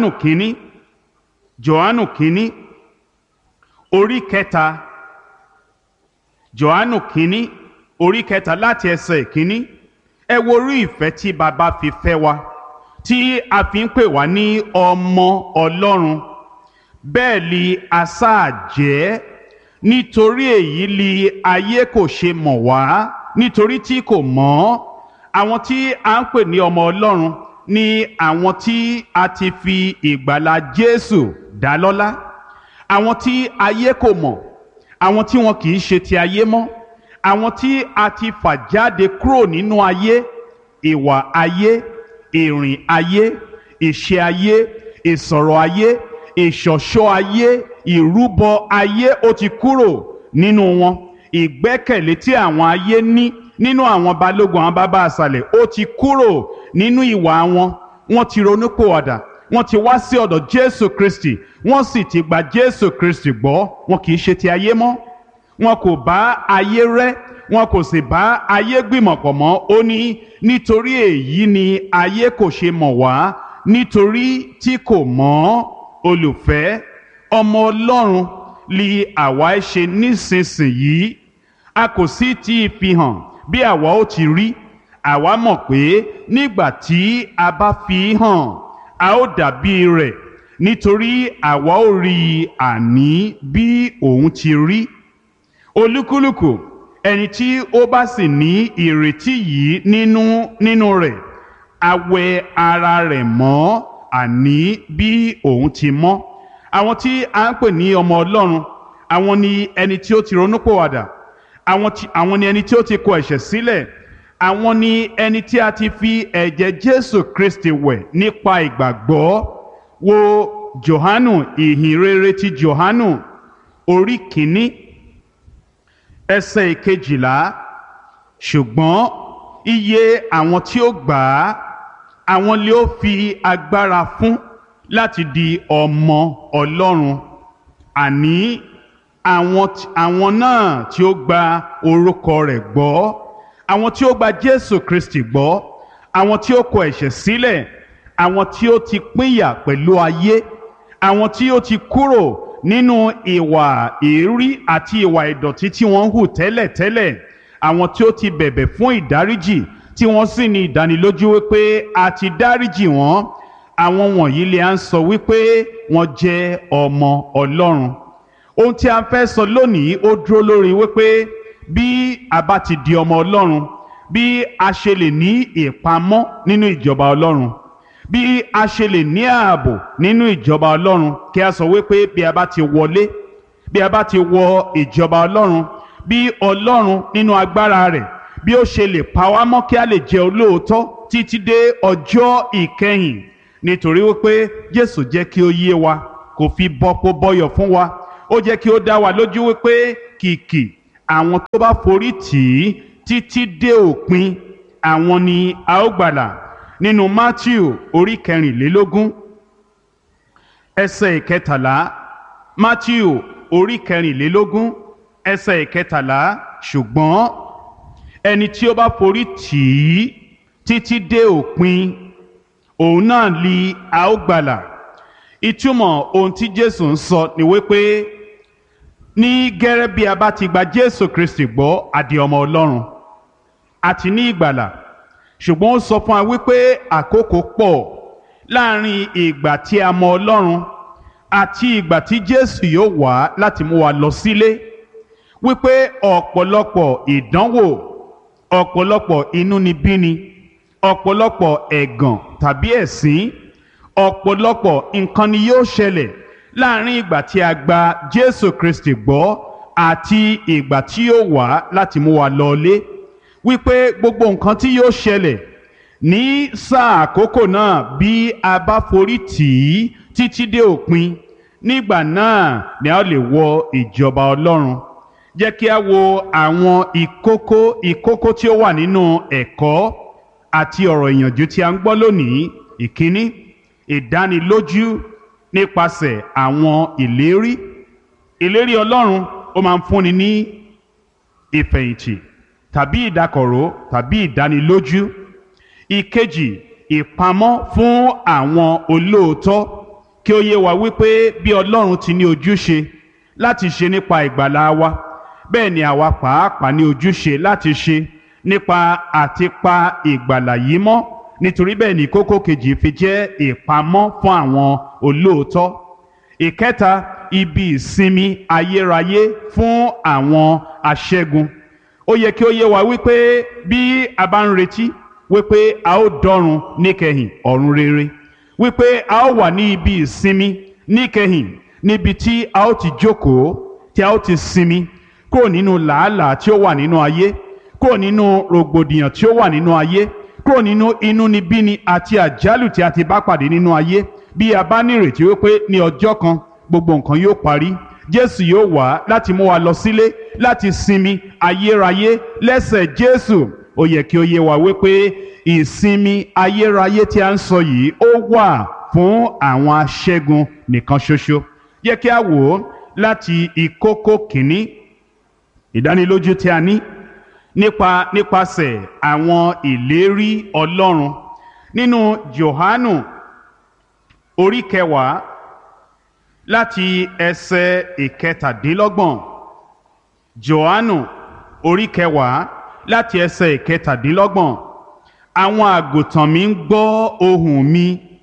Jòhánù kínní orí kẹta, Jòhánù kínní orí kẹta láti ẹsẹ̀ ìkíní, ẹ wo orí ìfẹ́ tí bàbá fi fẹ́ wa, tí a fi ń pè wá ní ọmọ Ọlọ́run. Bẹ́ẹ̀ li a sáà jẹ́, nítorí èyí li ayé kò ṣe mọ̀ wá, nítorí tí kò mọ̀. Àwọn tí a ń pè ní ọmọ Ọlọ́run ni àwọn tí a ti fi ìgbàlà Jésù dá lọ́lá, àwọn tí ayé kò mọ̀, àwọn tí wọn kì í ṣe ti ayé mọ́, àwọn tí a ti fà jáde kúrò nínú ayé, ìwà ayé, ìrìn ayé, ìṣe ayé, ìsọ̀rọ̀ ayé, ìṣọ̀ṣọ́ ayé, ìrúbọ ayé ó ti kúrò nínú wọn. Ìgbẹ́kẹ̀lé tí àwọn ayé ní nínú àwọn balógun, àwọn bàbá àṣàlẹ̀, ó ti kúrò nínú ìwà wọn. Wọ́n ti ronúpìwàdà, wọ́n ti wá sí ọ̀dọ̀ Jésù Kristi, wọ́n sì ti gba Jésù Kristi gbọ́. Wọn kì í ṣe ti ayé mọ́, wọn kò bá ayé rẹ́, wọn kò sì bá ayé gbìmọ̀pọ̀ mọ́. Ó ní nítorí èyí ni ayé kò ṣe mọ̀ wá, nítorí tí kò mọ̀. Olùfẹ́, ọmọ Ọlọ́run li àwa ṣe nísinsìnyí, a kò sì tí fi hàn bí àwa ó ti rí. Àwa mọ̀ pé nígbà tí a bá fi hàn, a ó dàbí rẹ̀, nítorí àwa ó rí i àní bí òun ti rí. Olúkúlùkù ẹni tí ó bá sì ní ìrètí yìí nínú rẹ̀, a wẹ ara rẹ̀ mọ́ àní bí òun ti mọ́. Àwọn tí a ń pè ní ọmọ Ọlọ́run, àwọn ni ẹni tí ó ti ronúpìwàdà, àwọn ni ẹni tí ó ti kọ ẹ̀ṣẹ̀ sílẹ̀, àwọn ni ẹni tí a ti fi ẹ̀jẹ̀ Jésù Kristi wẹ̀ nípa ìgbàgbọ́. Wo Jòhánù, ìhìn rere ti Jòhánù orí kìíní ẹsẹ̀ ìkejìlá, ṣùgbọ́n iye àwọn tí ó gbà á, àwọn lè ó fi agbára fún láti di ọmọ Ọlọ́run, àní àwọn náà tí ó gba orúkọ rẹ̀ gbọ́, àwọn tí ó gba Jésù Kristi gbọ́, àwọn tí ó kọ ẹ̀ṣẹ̀ sílẹ̀, àwọn tí ó ti pínyà pẹ̀lú ayé, àwọn tí ó ti kúrò nínú ìwà èérí àti ìwà ìdọ̀tí tí wọ́n ń hù tẹ́lẹ̀tẹ́lẹ̀, àwọn tí ó ti bẹ̀bẹ̀ fún ìdáríjì tí wọ́n sì ní ìdánilójú wípé a ti dáríjì wọ́n. Àwọn wọ̀nyí lè à ń sọ wípé wọ́n jẹ́ ọmọ Ọlọ́run. Ohun tí a fẹ́ sọ lónìí ó dúró lórí wípé bí a bá ti di ọmọ Ọlọ́run, bí a ṣe lè ní ìpamọ́ nínú ìjọba Ọlọ́run, bí a ṣe lè ní ààbò nínú ìjọba Ọlọ́run. Kí a sọ wípé bí a bá ti wọlé, bí a bá ti wọ ìjọba Ọlọ́run, bí Ọlọ́run nínú agbára rẹ̀ bí ó ṣe lè pa wá mọ́ kí a lè jẹ́ olóòótọ́ títí dé ọjọ́ ìkẹyìn. Nítorí wípé Jésù jẹ́ kí ó yé wa kò fi bọ́pọ̀ bọ́yọ̀ fún wa ó jẹ́ kí ó dá wa lójú wípé kìkì àwọn tó bá forí tì í títí dé òpin àwọn ni a ó gbàlà nínú Mátíù orí 24 ẹsẹ̀ ìkẹtàlá. Mátíù orí 24 ẹsẹ̀ ìkẹtàlá. Ṣùgbọ́n ẹni tí ó bá forí tì í títí dé òpin òun náà li a ó gbàlà. Ìtumọ̀ ohun tí Jésù ń sọ ni wípé ní gẹ́rẹ́ bí a bá ti gba Jésù Kristi gbọ́ a di ọmọ Ọlọ́run àti ní ìgbàlà. Ṣùgbọ́n ó sọ fún wa wípé àkókò pọ̀ láàrin ìgbà tí a mọ Ọlọ́run àti ìgbà tí Jésù yóò wá láti mú wa lọ sílé, wípé ọ̀pọ̀lọpọ̀ ìdánwò, ọ̀pọ̀lọpọ̀ inúnibíni, ọ̀pọ̀lọpọ̀ ẹ̀gàn tàbí ẹ̀sín, ọ̀pọ̀lọpọ̀ nǹkan ni yóò ṣẹlẹ̀ láàrin ìgbà tí a gba Jésù Kristi gbọ́ àti ìgbà tí yóò wá láti mú wa lọlé, wípé gbogbo nǹkan tí yóò ṣẹlẹ̀ ní sáà àkókò náà bí a bá forí tì í títí dé òpin, nígbà náà ni a lè wọ ìjọba Ọlọ́run. Jẹ́ kí a wo àwọn ìkókó tí ó wà nínú ẹ̀kọ́ àti ọ̀rọ̀ ìyànjú tí a ń gbọ́ lónìí. Ìkíní, ìdánilójú nípasẹ̀ àwọn ìlérí Ọlọ́run ó máa ń fúnni ní ìfẹ̀yìntì tàbí ìdákọ̀ró tàbí ìdánilójú. Ìkejì, ìpamọ́ fún àwọn olóòótọ́ kí ó yé wa wípé bí Ọlọ́run ti ní ojúṣe láti ṣe nípa ìgbàlà wa, bẹ́ẹ̀ ni àwa pàápàá ní ojúṣe láti ṣe nípa àti pa ìgbàlà yìí mọ́. Nítorí bẹ́ẹ̀ ni kókó kejì fi jẹ́ ìpamọ́ fún àwọn olóòótọ́. Ìkẹta, ibi ìsinmi ayérayé fún àwọn aṣẹ́gun. Ó yẹ kí ó yé wa wípé bí a bá ń retí wípé a ó dọ́run níkẹyìn ọ̀run rere, wípé a ó wà ní ibi ìsinmi níkẹyìn níbi tí a ó ti jókòó, tí a ó ti sinmi kúrò nínú làálàá tí ó wà nínú ayé, kúrò nínú rògbòdìyàn tí ó wà nínú ayé, kúrò nínú inúnibíni àti àjálù tí a ti bá pàdé nínú ayé. Bí a bá nírètí wípé ní ọjọ́ kan gbogbo nǹkan yóò parí, Jésù yóò wá láti mú wa lọ sílé láti sinmi ayérayé lẹ́sẹ̀ Jésù, ó yẹ kí ó yé wa wípé ìsinmi ayérayé tí a ń sọ yìí ó wà fún àwọn aṣẹ́gun nìkan ṣoṣo. Yẹ kí a wò ó láti ìkókó kìíní, ìdánilójú tí a ní nípasẹ̀ àwọn ìlérí Ọlọ́run nínú Jòhánù orí 10 láti ẹsẹ̀ 17. Jòhánù orí 10 láti ẹsẹ̀ 17. Àwọn àgùntàn mi ń gbọ́ ohùn mi,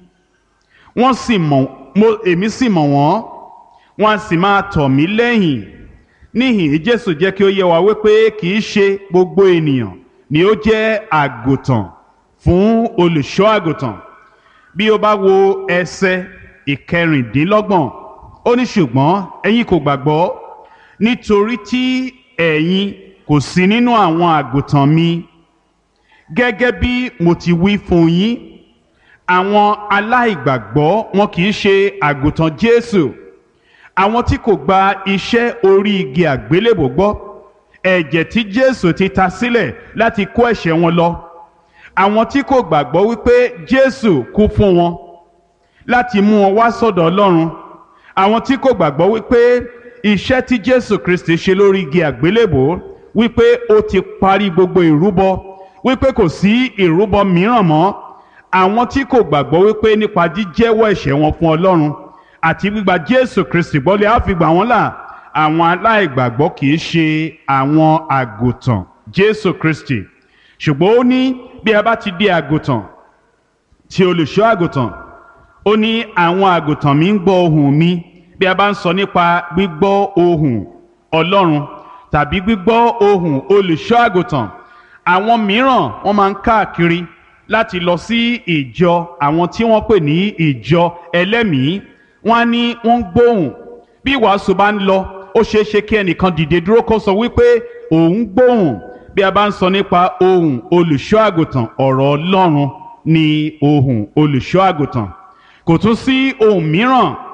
èmi sì mọ̀ wọ́n, wọ́n á sì máa tọ̀ mí lẹ́yìn. Níhìn Jésù jẹ́ kí ó yé wa wípé kì í ṣe gbogbo ènìyàn ni ó jẹ́ àgùntàn fún olùṣọ́ àgùntàn. Bí o bá wo ẹsẹ̀ 16, ó ní ṣùgbọ́n ẹ̀yin kò gbàgbọ́ nítorí tí ẹ̀yin kò sí nínú àwọn àgùntàn mi. Gẹ́gẹ́ bí mo ti wí fún yín, àwọn aláìgbàgbọ́ wọn kì í ṣe àgùntàn Jésù. Àwọn tí kò gba iṣẹ́ orí igi àgbélébò gbọ́, ẹ̀jẹ̀ tí Jésù ti ta sílẹ̀ láti kó ẹ̀ṣẹ̀ wọn lọ. Àwọn tí kò gbàgbọ́ wípé Jésù kú fún wọn láti mú wọn wá sọ́dọ̀ Ọlọ́run. Àwọn tí kò gbàgbọ́ wípé iṣẹ́ tí Jésù Kristi ṣe lórí igi àgbélébò, wípé ó ti parí gbogbo ìrúbọ, wípé kò sí ìrúbọ mìíràn mọ́. Àwọn tí kò gbàgbọ́ wípé nípa jíjẹ́wọ́ ẹ̀ṣẹ̀ wọn fún Ọlọ́run àti gbígba Jésù Kristi gbọ́ lè á fi gbà wọ́n là. Àwọn aláìgbàgbọ́ kì í ṣe àwọn àgùntàn Jésù Kristi. Ṣùgbọ́n ó ní bí a bá ti di àgùntàn tí olùṣọ́ àgùntàn, ó ní àwọn àgùntàn mi ń gbọ́ ohùn mi. Bí a bá ń sọ nípa gbígbọ́ ohùn Ọlọ́run tàbí gbígbọ́ ohùn olùṣọ́ àgùntàn, àwọn mìíràn wọ́n máa ń káàkiri láti lọ sí ìjọ àwọn tí wọ́n pè ní ìjọ ẹlẹ́mìí. Wọ́n á ní wọ́n ń gbóhùn. Bí ìwàásù bá ń lọ, ó ṣeé ṣe kí ẹnìkan dìde dúró kó sọ wípé òun gbóhùn. Bí a bá ń sọ nípa ohùn olùṣọ́ àgùntàn, ọ̀rọ̀ Ọlọ́run ni ohùn olùṣọ́ àgùntàn. Kò tún sí ohùn mìíràn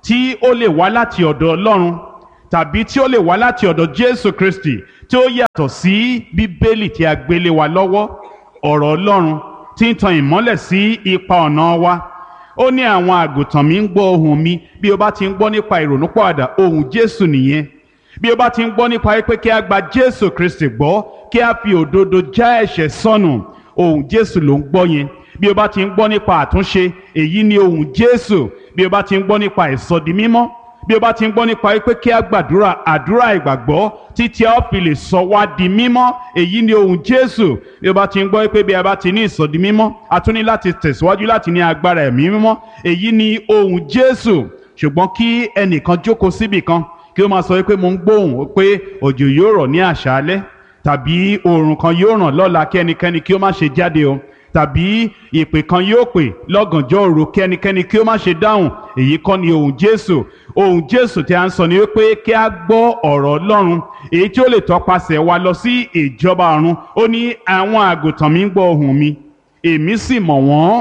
tí ó lè wá láti ọ̀dọ̀ Ọlọ́run tàbí tí ó lè wá láti ọ̀dọ̀ Jésù Kristi tí ó yàtọ̀ sí Bíbélì tí a gbélé wa lọ́wọ́, ọ̀rọ̀ Ọlọ́run tí ń tan ìmọ́lẹ̀ sí ipa ọ̀nà wa. Ó ní àwọn àgùntàn mi ń gbọ́ ohùn mi. Bí o bá ti ń gbọ́ nípa ìrònúpìwàdà, ohùn Jésù nìyẹn. Bí o bá ti ń gbọ́ nípa pé kí a gba Jésù Kristi gbọ́, kí a fi òdodo já ẹ̀ṣẹ̀ sọnù, ohùn Jésù ló ń gbọ́ yẹn. Bí o bá ti ń gbọ́ nípa àtúnṣe, èyí ni ohùn Jésù. Bí o bá ti ń gbọ́ nípa ìsọdimímọ́, bí o bá ti ń gbọ́ nípa pé kí a gbàdúrà àdúrà ìgbàgbọ́ títí a ó fi lè sọ wá di mímọ́, èyí ni ohùn Jésù. Bí o bá ti ń gbọ́ pé bí a bá ti ní ìsọdimímọ́, a tún ní láti tẹ̀síwájú láti ní agbára ẹ̀mí mímọ́, èyí ni ohùn Jésù. Ṣùgbọ́n kí ẹnìkan jókòó síbì kan kí ó máa sọ pé mo ń gbóhùn pé òjò yóò rọ̀ ní àṣálẹ́, tàbí oòrùn kan yóò ràn lọ́la kí ẹnikẹ́ni kí ó má ṣe jáde o, tàbí ìpè kan yóò pè lọ́gànjọ́ òru kí ẹnikẹ́ni kí ó má ṣe dáhùn, èyí kọ́ ni ohùn Jésù. Ohùn Jésù tí a ń sọ ni wípé kí a gbọ́ ọ̀rọ̀ Ọlọ́run èyí tí ó lè tọpasẹ̀ wa lọ sí ìjọba ọ̀run. Ó ní àwọn àgùntàn mi ń gbọ́ ohùn mi, èmi sì mọ̀ wọ́n.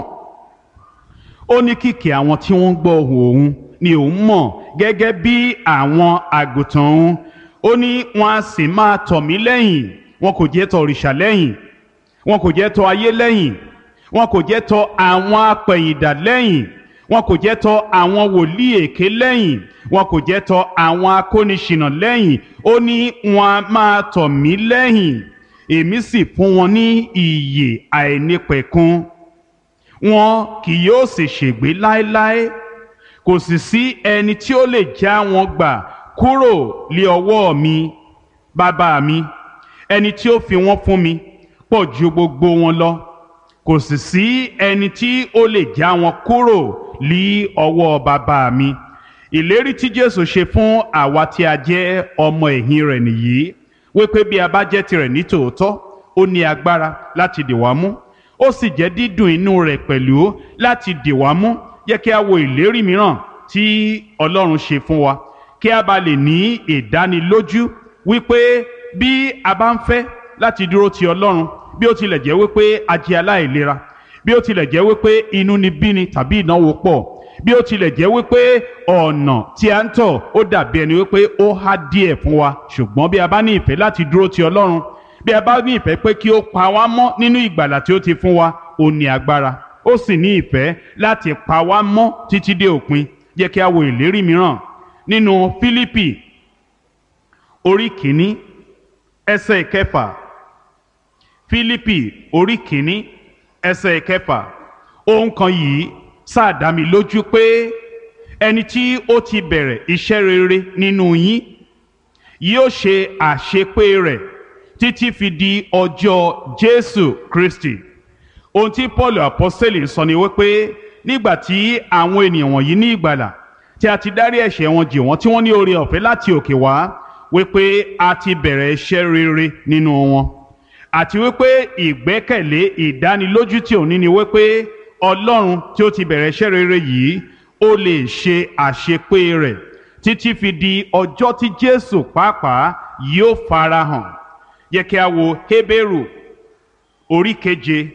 Ó ní kìkì àwọn tí wọ́n ń gbọ́ ohùn òun ni òun mọ̀ gẹ́gẹ́ bí àwọn àgùntàn òun. Ó ní wọn a sì máa tọ̀ mí lẹ́yìn, wọn kò jẹ́ tọ̀ òrìṣà lẹ́yìn, wọn kò jẹ́ tọ̀ ayé lẹ́yìn, wọn kò jẹ́ tọ̀ àwọn apẹ̀yìndà lẹ́yìn, wọn kò jẹ́ tọ̀ àwọn wòlíì èké lẹ́yìn, wọn kò jẹ́ tọ̀ àwọn akóniṣìnà lẹ́yìn. Ó ní wọn a máa tọ̀ mí lẹ́yìn, èmi sì fún wọn ní ìyè àìnípẹ̀kun. Wọn kì yóò sì ṣègbé láéláé, kò sì sí ẹni tí ó lè já wọn gbà kúrò lé ọwọ́ mi. Bàbá mi, ẹni tí ó fi wọ́n fún mi, pọ̀ ju gbogbo wọn lọ, kò sì sí ẹni tí ó lè já wọn kúrò lé ọwọ́ bàbá mi. Ìlérí tí Jésù ṣe fún àwa tí a jẹ́ ọmọ ẹ̀yìn rẹ̀ nìyí, wípé bí a bá jẹ́ tirẹ̀ ní tòótọ́, ó ní agbára láti dì wá mú, ó sì jẹ́ dídùn inú rẹ̀ pẹ̀lú láti dì wá mú. Jẹ́ kí a wo ìlérí mìíràn tí Ọlọ́run ṣe fún wa, kí a bá lè ní ìdánilójú wípé bí a bá ń fẹ́ láti dúró ti Ọlọ́run, bí ó tilẹ̀ jẹ́ wípé a jẹ́ aláìlera, bí ó tilẹ̀ jẹ́ wípé inúnibíni tàbí ìnáwó pọ̀, bí ó tilẹ̀ jẹ́ wípé ọ̀nà tí a ń tọ̀ ó dàbí ẹni wípé ó há díẹ̀ fún wa, ṣùgbọ́n bí a bá ní ìfẹ́ láti dúró ti Ọlọ́run, bí a bá ní ìfẹ́ pé kí ó pa wá mọ́ nínú ìgbàlà tí ó ti fún wa, ó ní agbára, ó sì ní ìfẹ́ láti pa wá mọ́ títí dé òpin. Jẹ́ kí a wo ìlérí mìíràn nínú Fílípì orí kìíní ẹsẹ̀ ìkẹfà. Fílípì orí kìíní ẹsẹ̀ ìkẹfà. Ohun kan yìí sáà dá mi lójú pé ẹni tí ó ti bẹ̀rẹ̀ iṣẹ́ rere nínú yín yóò ṣe àṣepé rẹ̀ títí fi di ọjọ́ Jésù Kristi. Ohun tí Paul apọ́sítélì sọ ni wípé nígbà tí àwọn ènìyàn wọ̀nyí ní ìgbàlà, tí a ti dárí ẹ̀ṣẹ̀ wọn jì wọ́n, tí wọ́n ní oore ọ̀fẹ́ láti òkè wá, wípé a ti bẹ̀rẹ̀ iṣẹ́ rere nínú wọn, àti wípé ìgbẹ́kẹ̀lé ìdánilójú tí òun ní ni wípé Ọlọ́run tí ó ti bẹ̀rẹ̀ iṣẹ́ rere yìí ó lè ṣe àṣepé rẹ̀ títí fi di ọjọ́ tí Jésù pàápàá yóò farahàn. Yẹ kí a wo Hébérù orí keje.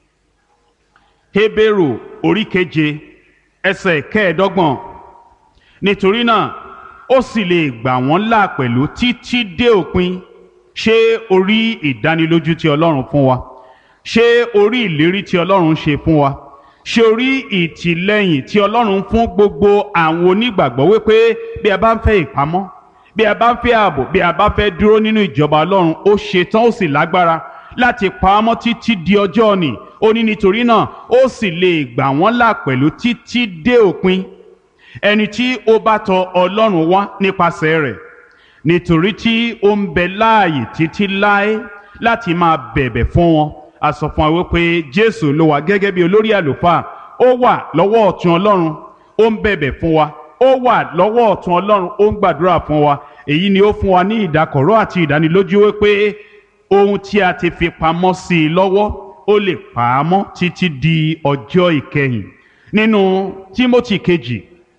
Hébérù orí keje ẹsẹ̀ kẹẹ̀ẹ́dọ́gbọ̀n. Nítorí náà ó sì lè gbà wọ́n là pẹ̀lú títí dé òpin. Ṣé o rí ìdánilójú tí Ọlọ́run fún wa? Ṣé o rí ìlérí tí Ọlọ́run ṣe fún wa? Ṣé o rí ìtìlẹ́yìn tí Ọlọ́run fún gbogbo àwọn onígbàgbọ́ wípé bí a bá ń fẹ́ ìpamọ́, bí a bá ń fẹ́ ààbò, bí a bá fẹ́ dúró nínú ìjọba Ọlọ́run, ó ṣetán ó sì lágbára láti pa á mọ́ títí di ọjọ́ òní. Ó ní nítorí náà ó sì lè gbà wọ́n là pẹ̀lú títí dé òpin. Ẹni tí ó bá tọ̀ Ọlọ́run wá nípasẹ̀ rẹ̀, nítorí tí ó ń bẹ láàyè títí láé láti máa bẹ̀bẹ̀ fún wọn. A sọ fún wa wípé Jésù ló wà gẹ́gẹ́ bí olórí àlùfáà, ó wà lọ́wọ́ ọ̀tún Ọlọ́run, ó ń bẹ̀bẹ̀ fún wa, ó wà lọ́wọ́ ọ̀tún Ọlọ́run, ó ń gbàdúrà fún wa. Èyí ni ó fún wa ní ìdákọ̀ró àti ìdánilójú wípé ohun tí a ti fi pamọ́ sí i lọ́wọ́ ó lè pa á mọ́ títí di ọjọ́ ìkẹyìn. Nínú Tímótì kejì,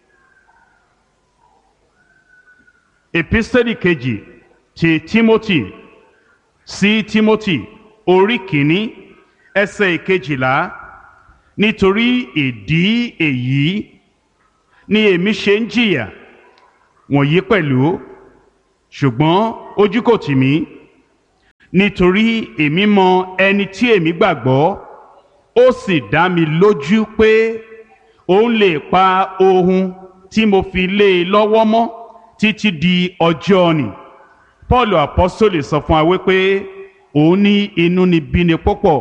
epistẹ́lì kejì ti Tímótì sí Tímótì orí kìíní ẹsẹ̀ ìkejìlá. Nítorí ìdí èyí ni èmi ṣe ń jìyà wọ̀nyí pẹ̀lú, ṣùgbọ́n ojú kò tì mí, nítorí èmi mọ ẹni tí èmi gbàgbọ́, ó sì dá mi lójú pé òun lè pa ohun tí mo fi lé e lọ́wọ́ mọ́ títí di ọjọ́ nì. Paul apọ́sítélì sọ fún wa wípé òun ní inúnibíni púpọ̀,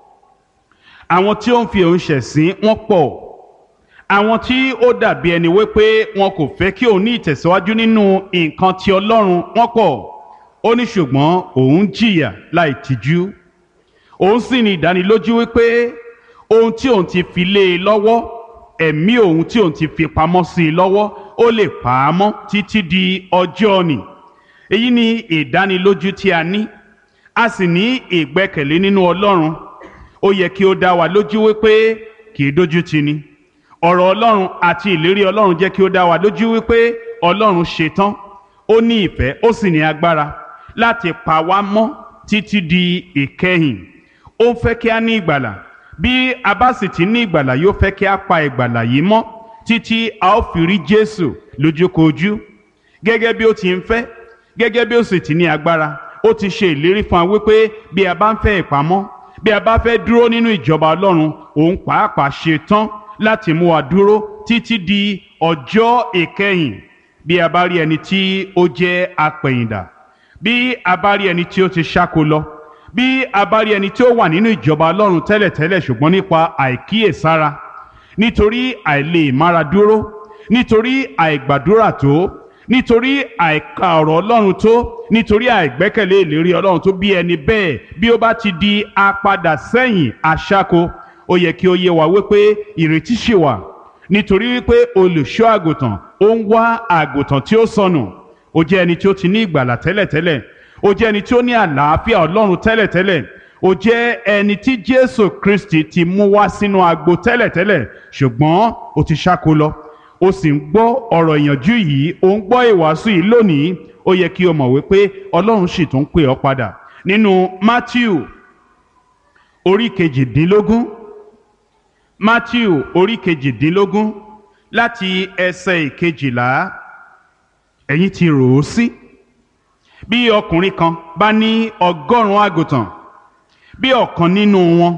àwọn tí ó ń fi òun ṣẹ̀sín wọ́n pọ̀, àwọn tí ó dàbí ẹni wípé wọn kò fẹ́ kí òun ní ìtẹ̀síwájú nínú nǹkan ti Ọlọ́run wọ́n pọ̀. Ó ní ṣùgbọ́n òun jìyà láì tìjú, òun sì ní ìdánilójú wípé ohun tí òun ti fi lé e lọ́wọ́, ẹ̀mí òun tí òun ti fi pamọ́ sí i lọ́wọ́, ó lè pa á mọ́ títí di ọjọ́ nì. Èyí ni ìdánilójú tí a ní, a sì ní ìgbẹ́kẹ̀lé nínú Ọlọ́run. Ó yẹ kí ó dá wa lójú wípé kì í dójú tì ni. Ọ̀rọ̀ Ọlọ́run àti ìlérí Ọlọ́run jẹ́ kí ó dá wa lójú wípé Ọlọ́run ṣetán, ó ní ìfẹ́, ó sì ní agbára láti pa wá mọ́ títí di ìkẹyìn. Ó fẹ́ kí a ní ìgbàlà, bí a bá sì ti ní ìgbàlà yóò fẹ́ kí a pa ìgbàlà yìí mọ́ títí a ó fi rí Jésù lójúkojú. Gẹ́gẹ́ bí ó ti ń fẹ́, gẹ́gẹ́ bí ó sì ti ní agbára, ó ti ṣe ìlérí fún wa wípé bí a bá ń fẹ́ ìpamọ́, bí a bá fẹ́ dúró nínú ìjọba Ọlọ́run, òun pàápàá ṣe tán láti mú wa dúró títí di ọjọ́ ìkẹyìn. Bí a bá rí ẹni tí ó jẹ́ apẹ̀yìndà, bí a bá rí ẹni tí ó ti ṣáko lọ, bí a bá rí ẹni tí ó wà nínú ìjọba Ọlọ́run tẹ́lẹ̀tẹ́lẹ̀ ṣùgbọ́n nípa àìkíyèsára, nítorí àìlè mára dúró, nítorí àìgbàdúrà tó, nítorí àìka ọ̀rọ̀ Ọlọ́run tó, nítorí àìgbẹ́kẹ̀lé ìlérí Ọlọ́run tó, bí ẹni bẹ́ẹ̀ bí ó bá ti di apadà sẹ́yìn aṣáko, ó yẹ kí ó yé wa wípé ìrètí ṣì wà, nítorí wípé olùṣọ́ àgùntàn ó ń wá àgùntàn tí ó sọnù. Ó jẹ́ ẹni tí ó ti ní ìgbàlà tẹ́lẹ̀tẹ́lẹ̀, ó jẹ́ ẹni tí ó ní àlàáfíà Ọlọ́run tẹ́lẹ̀tẹ́lẹ̀, ó jẹ́ ẹni tí Jésù Kristi ti mú wá sínú agbo tẹ́lẹ̀tẹ́lẹ̀, ṣùgbọ́n ó ti ṣáko lọ. Ó sì ń gbọ́ ọ̀rọ̀ ìyànjú yìí, ó ń gbọ́ ìwàásù yìí lónìí. Ó yẹ kí o mọ̀ wípé Ọlọ́run sì tún pè ọ́ padà. Nínú Mátíù orí kejìdínlógún, Mátíù orí kejìdínlógún láti ẹsẹ̀ ìkejìlá, ẹ̀yin ti rò ó sí, bí ọkùnrin kan bá ní 100 àgùntàn, bí ọ̀kan nínú wọn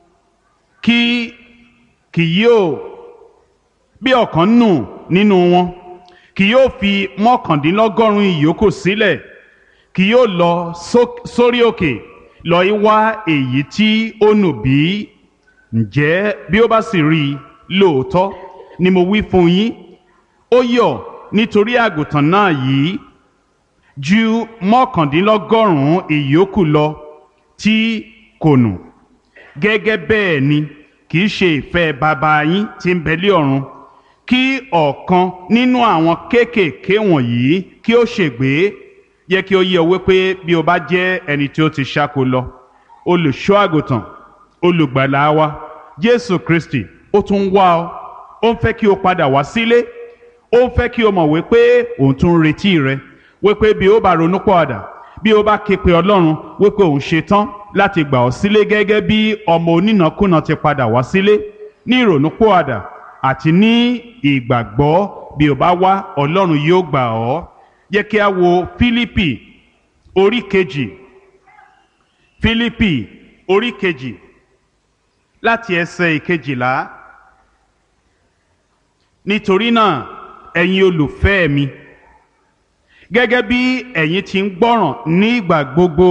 bí ọ̀kan nù nínú wọn kì yóò fi 99 ìyókù sílẹ̀, kì yóò lọ sórí òkè lọ wá èyí tí ó nù bí? Ǹjẹ́ bí ó bá sì rí i, lóòótọ́ ni mo wí fún yín, ó yọ̀ nítorí àgùntàn náà yìí ju 99 ìyókù lọ tí kò nù. Gẹ́gẹ́ bẹ́ẹ̀ ni kì í ṣe ìfẹ́ bàbá yín tí ń bẹ lé ọ̀run kí ọ̀kan nínú àwọn kéékèèké wọ̀nyí kí ó ṣègbé. Yẹ kí ó yé ọ wípé bí o bá jẹ́ ẹni tí ó ti ṣáko lọ, olùṣọ́ àgùntàn, olùgbàlà wa Jésù Kristi ó tún wá ọ, ó ń fẹ́ kí o padà wá sílé, ó ń fẹ́ kí o mọ̀ wípé òun tún ń retí rẹ, wípé bí o bá ronúpìwàdà, bí o bá ké pe Ọlọ́run, wípé òun ṣetán láti gbà ọ́ sílé gẹ́gẹ́ bí ọmọ onínàkúnà ti padà wá sílé ní ìrònúpìwàdà àti ní ìgbàgbọ́. Bí o bá wá, Ọlọ́run yóò gbà ọ́. Jẹ́ kí a wo Fílípì orí kejì, Fílípì orí kejì láti ẹsẹ̀ ìkejìlá. Nítorí náà, ẹ̀yin olùfẹ́ mi, gẹ́gẹ́ bí ẹ̀yin ti ń gbọ́ràn ní ìgbà gbogbo,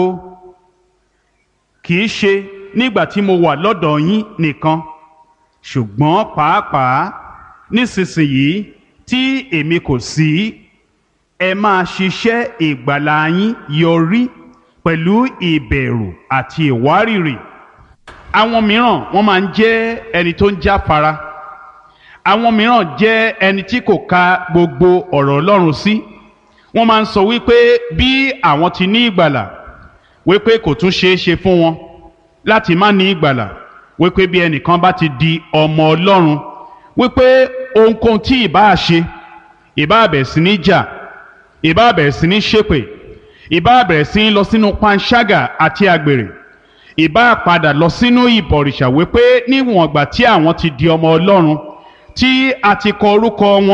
kì í ṣe nígbà tí mo wà lọ́dọ̀ yín nìkan, ṣùgbọ́n pàápàá nísinsìnyí tí èmi kò sí, ẹ máa ṣiṣẹ́ ìgbàlà yín yọrí pẹ̀lú ìbẹ̀rù àti ìwárìrì. Àwọn mìíràn wọ́n máa ń jẹ́ ẹni tó ń jáfara. Àwọn mìíràn jẹ́ ẹni tí kò ka gbogbo ọ̀rọ̀ Ọlọ́run sí. Wọ́n máa ń sọ wípé bí àwọn ti ní ìgbàlà, wípé kò tún ṣeé ṣe fún wọn láti má ní ìgbàlà, wípé bí ẹnìkan bá ti di ọmọ Ọlọ́run, wípé ohunkóhun tí ìbá ṣe, ìbá bẹ̀rẹ̀ sí ní jà, ìbá bẹ̀rẹ̀ sí ní ṣépè, ìbá bẹ̀rẹ̀ sí ní lọ sínú panṣágà àti àgbèrè, ìbá padà lọ sínú ìbọ̀rìṣà, wípé níwọ̀n ìgbà tí àwọn ti di ọmọ Ọlọ́run, tí a ti kọ orúkọ wọn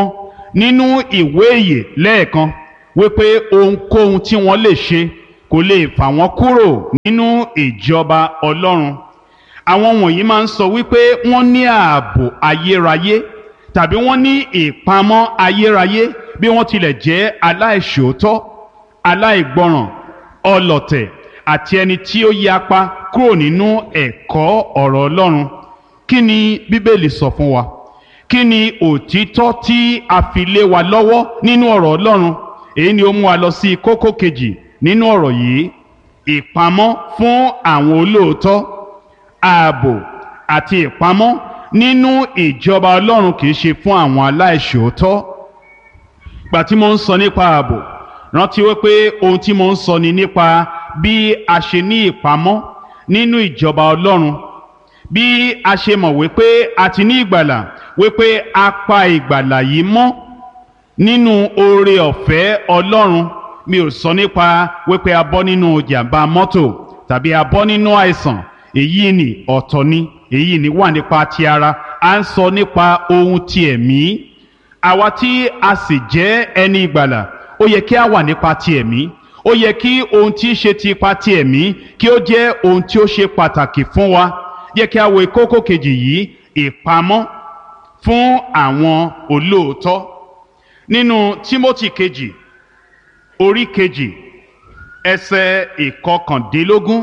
nínú ìwé ìyè lẹ́ẹ̀kan wípé ohunkóhun tí wọ́n lè ṣe kò lè fà wọ́n kúrò nínú ìjọba Ọlọ́run. Àwọn wọ̀nyí máa ń sọ wípé wọ́n ní ààbò ayérayé tàbí wọ́n ní ìpamọ́ ayérayé bí wọ́n tilẹ̀ jẹ́ aláìṣòótọ́, aláìgbọràn, ọlọ̀tẹ̀ àti ẹni tí ó yapa kúrò nínú ẹ̀kọ́ ọ̀rọ̀ Ọlọ́run. Kí ni Bíbélì sọ fún wa? Kí ni òtítọ́ tí a fi lé wa lọ́wọ́ nínú ọ̀rọ̀ Ọlọ́run? Èyí ni ó mú wa lọ sí kókó kejì nínú ọ̀rọ̀ yìí: ìpamọ́ fún àwọn olóòótọ́. Ààbò àti ìpamọ́ nínú ìjọba Ọlọ́run kì í ṣe fún àwọn aláìṣòótọ́. Gbà tí mo ń sọ nípa ààbò, rántí wípé ohun tí mo ń sọ ni nípa bí a ṣe ní ìpamọ́ nínú ìjọba Ọlọ́run, bí a ṣe mọ̀ wípé a ti ní ìgbàlà, wípé a pa ìgbàlà yìí mọ́ nínú oore ọ̀fẹ́ Ọlọ́run. Mi ò sọ nípa wípé a bọ́ nínú jàǹbá mọ́tò tàbí a bọ́ nínú àìsàn. Èyí ni ọ̀tọ̀ ni, èyí ni wà nípa ti ara. À ń sọ nípa ohun ti ẹ̀mí. Àwa tí a sì jẹ́ ẹni ìgbàlà, ó yẹ kí a wà nípa ti ẹ̀mí. Ó yẹ kí ohun tí í ṣe ti ipa ti ẹ̀mí kí ó jẹ́ ohun tí ó ṣe pàtàkì fún wa. Yẹ kí a wo kókó kejì yìí: ìpamọ́ fún àwọn olóòótọ́. Nínú Tímótì kejì orí kejì ẹsẹ̀ ìkọkàndínlógún: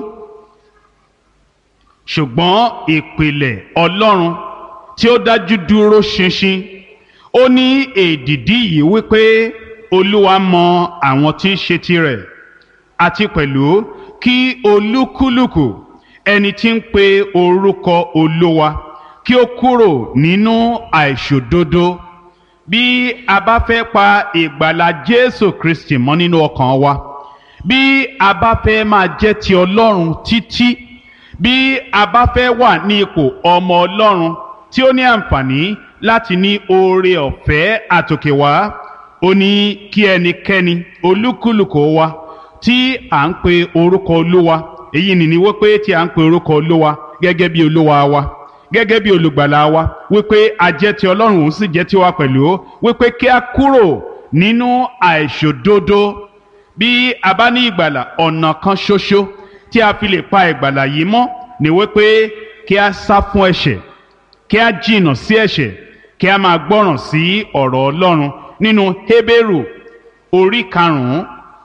ṣùgbọ́n ìpìlẹ̀ Ọlọ́run tí ó dájú dúró ṣinṣin. Ó ní èdìdí yìí wípé Olúwa mọ àwọn tí ń ṣe tirẹ̀, àti pẹ̀lú kí olúkúlùkù ẹni tí ń pe orúkọ Olúwa kí ó kúrò nínú àìṣòdodo. Bí a bá fẹ́ pa ìgbàlà Jésù Kristi mọ́ nínú ọkàn wa, bí a bá fẹ́ máa jẹ́ ti Ọlọ́run títí, bí a bá fẹ́ wà ní ipò ọmọ Ọlọ́run tí ó ní àǹfààní láti ní oore ọ̀fẹ́ àtòkè wá, ó ní kí ẹnikẹ́ni olúkúlùkù wa tí à ń pe orúkọ Olúwa, èyí ni wípé tí à ń pe orúkọ Olúwa gẹ́gẹ́ bí Olúwa wa, gẹ́gẹ́ bí olùgbàlà wa, wípé a jẹ́ ti Ọlọ́run, òun sì jẹ́ tiwa pẹ̀lú, wípé kí a kúrò nínú àìṣòdodo. Bí a bá ní ìgbàlà, ọ̀nà kan ṣoṣo tí a fi lè pa ìgbàlà yìí mọ́ ni wípé kí a sá fún ẹ̀ṣẹ̀, kí a jìnnà sí ẹ̀ṣẹ̀, kí a máa gbọ́ràn sí ọ̀rọ̀ Ọlọ́run. Nínú Hébérù orí karùn-ún,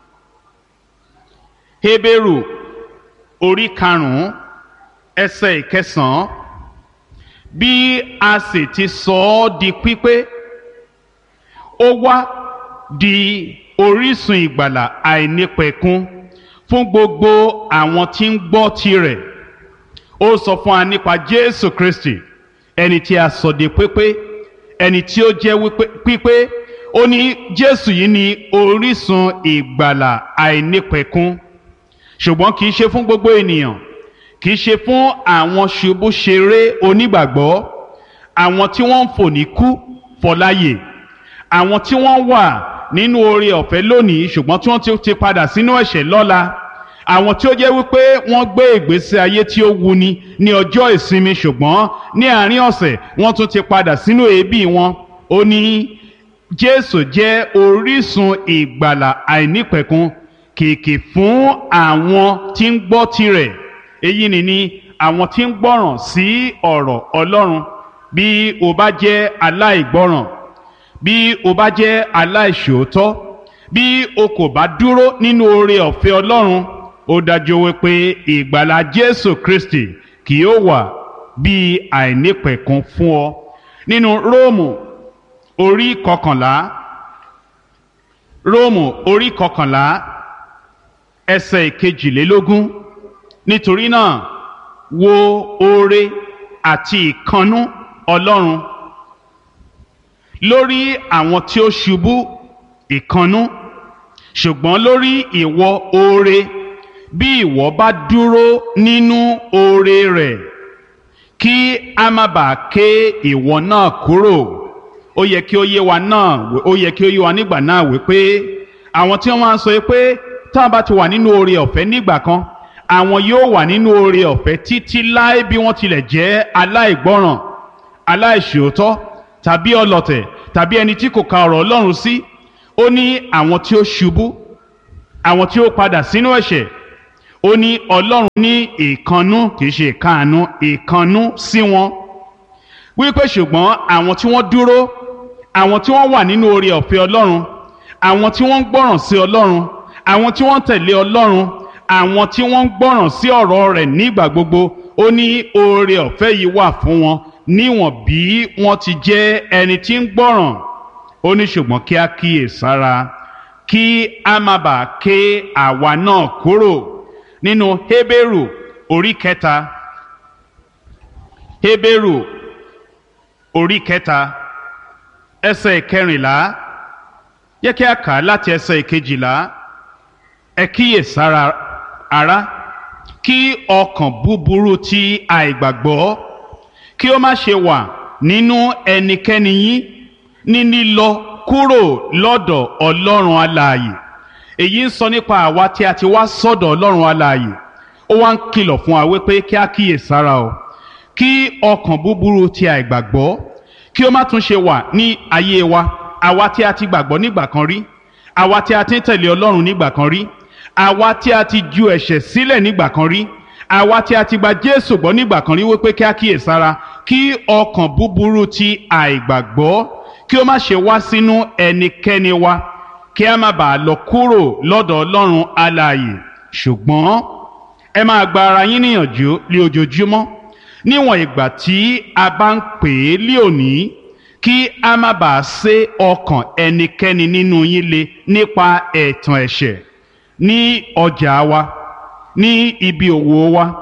Hébérù orí karùn-ún ẹsẹ̀ ìkẹsàn-án: bí a sì ti sọ ọ́ di pípé, ó wá di orísun ìgbàlà àìnípẹ̀kun fún gbogbo àwọn tí ń gbọ́ tirẹ̀. Ó sọ fún wa nípa Jésù Kristi, ẹni tí a sọ di pípé, ẹni tí ó jẹ́ pípé. Ó ní Jésù yìí ni orísun ìgbàlà àìnípẹ̀kun, ṣùgbọ́n kì í ṣe fún gbogbo ènìyàn, kì í ṣe fún àwọn ṣubúṣeré onígbàgbọ́, àwọn tí wọ́n ń fò ní kú fọláyè, àwọn tí wọ́n wà nínú oore ọ̀fẹ́ lónìí ṣùgbọ́n tí wọ́n ti padà sínú ẹ̀ṣẹ̀ lọ́la, àwọn tí ó jẹ́ wípé wọ́n gbé ìgbésí ayé tí ó wuni ní ọjọ́ ìsinmi ṣùgbọ́n ní àárín ọ̀sẹ̀ wọ́n tún ti padà sínú èébì wọn. Ó ní Jésù jẹ́ orísun ìgbàlà àìnípẹ̀kun kìkì fún àwọn tí ń gbọ́ tirẹ̀. Èyí ni àwọn tí ń gbọ́ràn sí ọ̀rọ̀ Ọlọ́run. Bí o bá jẹ́ aláìgbọ́ràn, bí o bá jẹ́ aláìṣòótọ́, bí o kò bá dúró nínú oore ọ̀fẹ́ Ọlọ́run, ó dájú wípé ìgbàlà Jésù Kristi kì yóò wà bí àìnípẹ̀kun fún ọ. Nínú Róòmù orí kọkànlá, Róòmù orí kọkànlá ẹsẹ̀ ìkejìlélógún: nítorí náà wo oore àti ìkannú Ọlọ́run lórí àwọn tí ó ṣubú ìkannú, ṣùgbọ́n lórí ìwọ oore, bí ìwọ bá dúró nínú oore rẹ̀, kí a má bàa ké ìwọ náà kúrò. Ó yẹ kí ó yé wa nígbà náà wípé àwọn tí wọ́n máa ń sọ pé táwọn bá ti wà nínú oore ọ̀fẹ́ nígbà kan, àwọn yóò wà nínú oore ọ̀fẹ́ títí láé bí wọ́n tilẹ̀ jẹ́ aláìgbọ́ràn, aláìṣòótọ́ tàbí ọlọ̀tẹ̀ tàbí ẹni tí kò ka ọ̀rọ̀ Ọlọ́run sí. Ó ní àwọn tí ó ṣubú, àwọn tí ó padà sínú ẹ̀ṣẹ̀, ó ní Ọlọ́run ní ìkannú, kì í ṣe ìkáàánú, ìkannú sí wọn. Wípé ṣùgbọ́n àwọn tí wọ́n dúró, àwọn tí wọ́n wà nínú oore ọ̀fẹ́ Ọlọ́run, àwọn tí wọ́n ń gbọ́ràn sí Ọlọ́run, àwọn tí wọ́n ń tẹ̀lé Ọlọ́run, àwọn tí wọ́n ń gbọ́ràn sí ọ̀rọ̀ rẹ̀ nígbà gbogbo, ó ní oore ọ̀fẹ́ yìí wà fún wọn níwọ̀n bí wọ́n ti jẹ́ ẹni tí ń gbọ́ràn. Ó ní ṣùgbọ́n kí a kíyèsára kí a má bàa ké àwa náà kúrò. Nínú Hébérù orí kẹta, Hébérù orí kẹta ẹsẹ̀ ìkẹrìnlá, yẹ kí a kà á láti ẹsẹ̀ ìkejìlá. Ẹ kíyèsára ará, kí ọkàn búburú ti àìgbàgbọ́ kí ó má ṣe wà nínú ẹnikẹ́ni yín ní lílọ kúrò lọ́dọ̀ Ọlọ́run alààyè. Èyí ń sọ nípa àwa tí a ti wá sọ́dọ̀ Ọlọ́run alààyè. Ó wá ń kìlọ̀ fún wa wípé kí a kíyèsára o, kí ọkàn búburú ti àìgbàgbọ́ kí ó má tún ṣe wà ní ayé wa. Àwa tí a ti gbàgbọ́ nígbà kan rí, àwa tí a ti ń tẹ̀lé Ọlọ́run nígbà kan rí, àwa tí a ti ju ẹ̀ṣẹ̀ sílẹ̀ nígbà kan rí, àwa tí a ti gba Jésù gbọ́ nígbà kan rí, wípé kí a kíyèsára kí ọkàn búburú ti àìgbàgbọ́ kí ó má ṣe wá sínú ẹnikẹ́ni wa, kí a má bàa lọ kúrò lọ́dọ̀ Ọlọ́run alààyè. Ṣùgbọ́n ẹ máa gba ara yín níyànjú ní ojoojúmọ́, níwọ̀n ìgbà tí a bá ń pè é lé òní, kí a má bàa sé ọkàn ẹnikẹ́ni nínú yín le nípa ẹ̀tàn ẹ̀ṣẹ̀ ní ọjà wa, ní ibi òwò wa,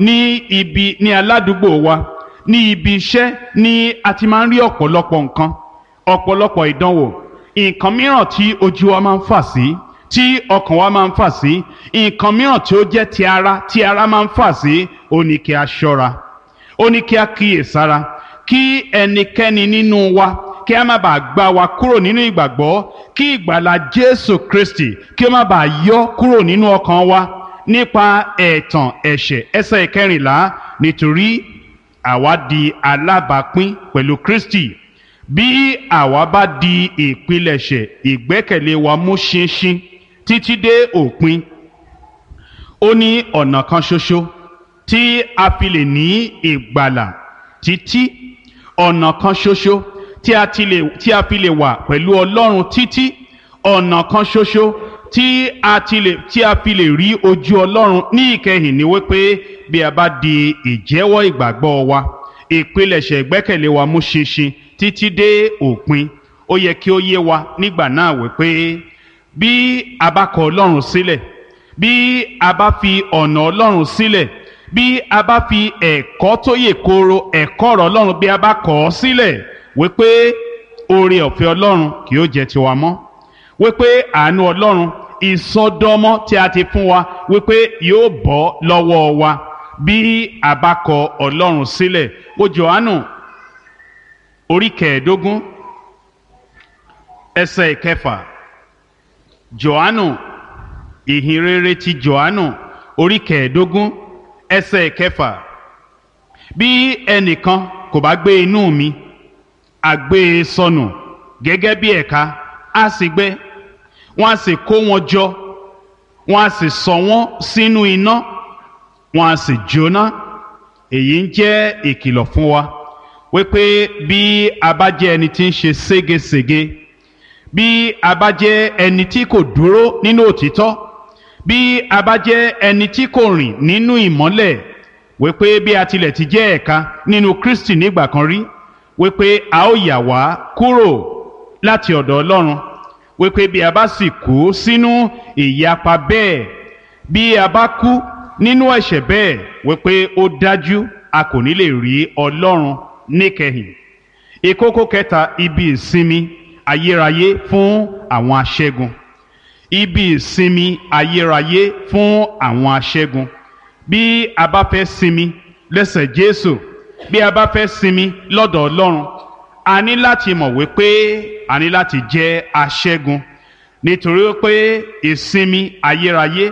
ní aládùúgbò wa, ní ibi iṣẹ́ ni a ti máa ń rí ọ̀pọ̀lọpọ̀ nǹkan, ọ̀pọ̀lọpọ̀ ìdánwò, nǹkan mìíràn tí ojú wa máa ń fà sí, tí ọkàn wa máa ń fà sí, nǹkan mìíràn tí ó jẹ́ ti ara, tí ara máa ń fà sí. Ó ní kí a ṣọ́ra, ó ní kí a kíyèsára, kí ẹnikẹ́ni nínú wa kí a má bàa gbá wa kúrò nínú ìgbàgbọ́, kí ìgbàlà Jésù Kristi kí ó má bàa yọ kúrò nínú ọkàn wa nípa ẹ̀tàn ẹ̀ṣẹ̀. Ẹsẹ̀ ìkẹrìnlá, nítorí àwa di alábàápín pẹ̀lú Kristi bí àwa bá di ìpilẹ̀ṣẹ̀ ìgbẹ́kẹ̀lé wa mú ṣinṣin títí dé òpin. Ó ní ọ̀nà kan ṣoṣo tí a fi lè ní ìgbàlà títí, ọ̀nà kan ṣoṣo tí a fi lè wà pẹ̀lú Ọlọ́run títí, ọ̀nà kan ṣoṣo tí a fi lè rí ojú Ọlọ́run ní ìkẹyìn ni wípé bí a bá di ìjẹ́wọ́ ìgbàgbọ́ wa, ìpilẹ̀ṣẹ̀ ìgbẹ́kẹ̀lé wa mú ṣinṣin títí dé òpin. Ó yẹ kí ó yé wa nígbà náà wípé bí a bá kọ̀ Ọlọ́run sílẹ̀, bí a bá fi ọ̀nà Ọlọ́run sílẹ̀, bí a bá fi ẹ̀kọ́ tó yè kooro, ẹ̀kọ́ ọ̀rọ̀ Ọlọ́run, bí a bá kọ̀ ọ́ sílẹ̀, wípé oore ọ̀fẹ́ Ọlọ́run kì yóò jẹ́ tiwa mọ́, wípé àánú Ọlọ́run, ìsọdọmọ tí a ti fún wa, wípé yóò bọ́ lọ́wọ́ wa bí a bá kọ̀ Ọlọ́run sílẹ̀. Wo Jòhánù orí 15 ẹsẹ̀ 6. Jòhánù, ìhìnrere ti Jòhánù orí 15 ẹsẹ̀ 6. Bí ẹnìkan kò bá gbé inú mi, a gbé e sọnù gẹ́gẹ́ bí ẹ̀ka, a sì gbẹ, wọ́n a sì kó wọn jọ, wọ́n a sì sọ wọ́n sínú iná, wọ́n a sì jóná. Èyí ń jẹ́ ìkìlọ̀ fún wa wípé bí a bá jẹ́ ẹni tí ń ṣe ségesège, bí a bá jẹ́ ẹni tí kò dúró nínú òtítọ́, bí a bá jẹ́ ẹni tí kò rìn nínú ìmọ́lẹ̀, wípé bí a tilẹ̀ ti jẹ́ ẹ̀ka nínú Kristi nígbà kan rí, wípé a ó yà wá kúrò láti ọ̀dọ̀ Ọlọ́run, wípé bí a bá sì kú sínú ìyapa bẹ́ẹ̀, bí a bá kú nínú ẹ̀ṣẹ̀ bẹ́ẹ̀, wípé ó dájú a kò ní lè rí Ọlọ́run níkẹyìn. Ìkókó kẹta, ibi ìsinmi ayérayé fún àwọn aṣẹ́gun. Ibi ìsinmi ayérayé fún àwọn aṣẹ́gun. Bí a bá fẹ́ sinmi lẹ́sẹ̀ Jésù, bí a bá fẹ́ sinmi lọ́dọ̀ Ọlọ́run, a ní láti mọ̀ wípé a ní láti jẹ́ aṣẹ́gun, nítorí pé ìsinmi ayérayé,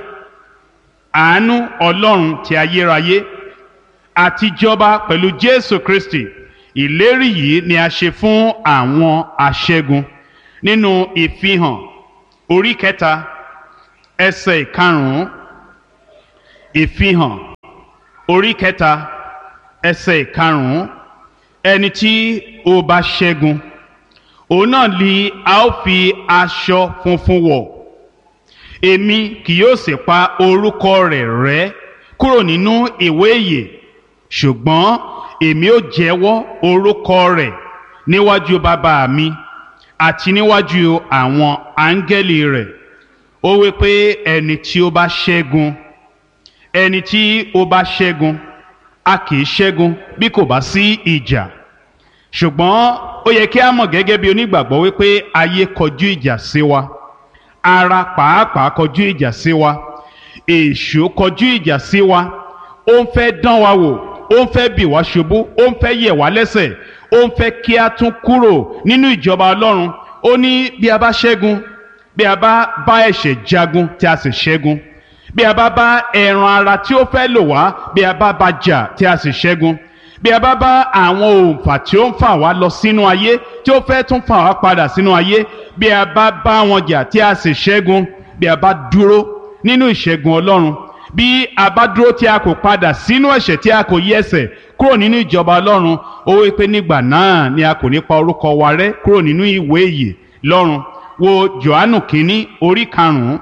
àánú Ọlọ́run ti ayérayé, àti jọba pẹ̀lú Jésù Kristi, ìlérí yìí ni a ṣe fún àwọn aṣẹ́gun nínú ìfihàn orí kẹta ẹsẹ̀ ìkarùn-ún. ìfihàn orí kẹta ẹsẹ̀ ìkarùn-ún. ẹni tí ó bá ṣẹ́gun òun náà ni a ó fi aṣọ funfun wọ̀, èmi kì yóò sì pa orúkọ rẹ̀ rẹ́ kúrò nínú ìwé ìyè, ṣùgbọ́n èmi ó jẹ́wọ́ orúkọ rẹ̀ níwájú bàbá mi àti níwájú àwọn áńgẹ́lì rẹ̀. ó wí pé ẹni tí ó bá ṣẹ́gun, ẹni tí ó bá ṣẹ́gun, a kì í ṣẹ́gun bí kò bá sí ìjà. ṣùgbọ́n ó yẹ kí a mọ̀ gẹ́gẹ́ bí onígbàgbọ́ wípé ayé kọjú ìjà sí wa, ara pàápàá kọjú ìjà sí wa, èṣù kọjú ìjà sí wa. ó ń fẹ́ dán wa wò, ó ń fẹ́ bì wá ṣubú, ó ń fẹ́ yẹ̀ wá lẹ́sẹ̀, ó ń fẹ́ kí a tún kúrò nínú ìjọba Ọlọ́run. ó ní bí a bá ṣẹ́gun, bí a bá ẹ̀ṣẹ̀ jagun tí a sì ṣẹ́gun, bí a bá ẹran ara tí ó fẹ́ lò wá, bí a bá jà tí a sì ṣẹ́gun, bí a bá àwọn òǹfà tí ó ń fà wá lọ sínú ayé tí ó fẹ́ tún fà wá padà sínú ayé, bí a bá wọn jà tí a sì ṣẹ́gun, bí a bá dúró nínú ìṣẹ́gun Ọlọ́run, bí a bá dúró tí a kò padà sínú ẹ̀ṣẹ̀, tí a kò yí ẹsẹ̀ kúrò nínú ìjọba Ọlọ́run, ó wí pé nígbà náà ni a kò ní pa orúkọ wa rẹ́ kúrò nínú ìwé ìyè lọ́run. wo Jòhánù kínní orí karùn-ún,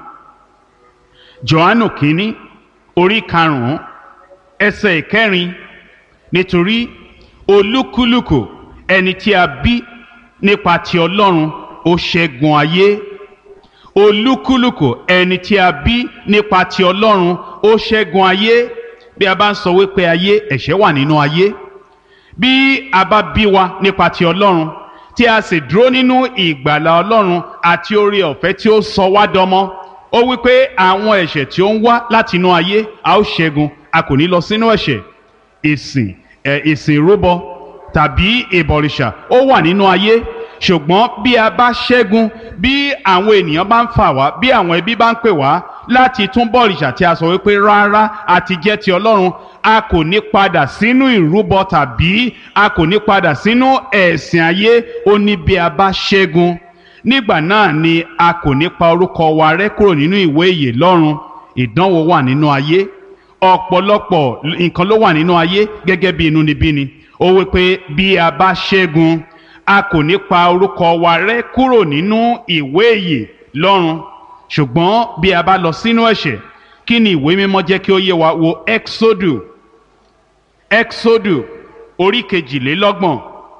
Jòhánù kínní orí karùn-ún ẹsẹ̀ ìkẹrin. nítorí olúkúlùkù ẹni tí a bí nípa ti Ọlọ́run ó ṣẹ́gun ayé. olúkúlùkù ẹni tí a bí nípa ti Ọlọ́run ó ṣẹ́gun ayé. bí a bá ń sọ wípé ayé, ẹ̀ṣẹ̀ wà nínú ayé. bí a bá bí wa nípa ti Ọlọ́run tí a sì dúró nínú ìgbàlà Ọlọ́run àti oore ọ̀fẹ́ tí ó sọ wá dọmọ, ó wípé àwọn ẹ̀ṣẹ̀ tí ó ń wá láti inú ayé a ó ṣẹ́gun, a kò ní lọ sínú ẹ̀ṣẹ̀. ìsìn ìrúbọ tàbí ìbọ̀rìṣà ó wà nínú ayé, ṣùgbọ́n bí a bá ṣẹ́gun, bí àwọn ènìyàn bá ń fà wá, bí àwọn ẹbí bá ń pè wá láti tún bọ̀rìṣà tí a sọ wípé rárá a ti jẹ́ ti Ọlọ́run, a kò ní padà sínú ìrúbọ tàbí a kò ní padà sínú ẹ̀sìn ayé. ó ní bí a bá ṣẹ́gun, nígbà náà ni a kò ní pa orúkọ wa rẹ́ kúrò nínú ìwé ìyè lọ́run. ìdánwò wà nínú ayé, ọ̀pọ̀lọpọ̀ nǹkan ló wà nínú ayé gẹ́gẹ́ bí inúnibíni. ó wí pé bí a bá ṣẹ́gun, a kò ní pa orúkọ wa rẹ́ kúrò nínú ìwé ìyè lọ́run. ṣùgbọ́n bí a bá lọ sínú ẹ̀ṣẹ̀, kí ni ìwé mímọ́ jẹ́ kí ó yé wa? wo Exodu orí kejìlélọ́gbọ̀n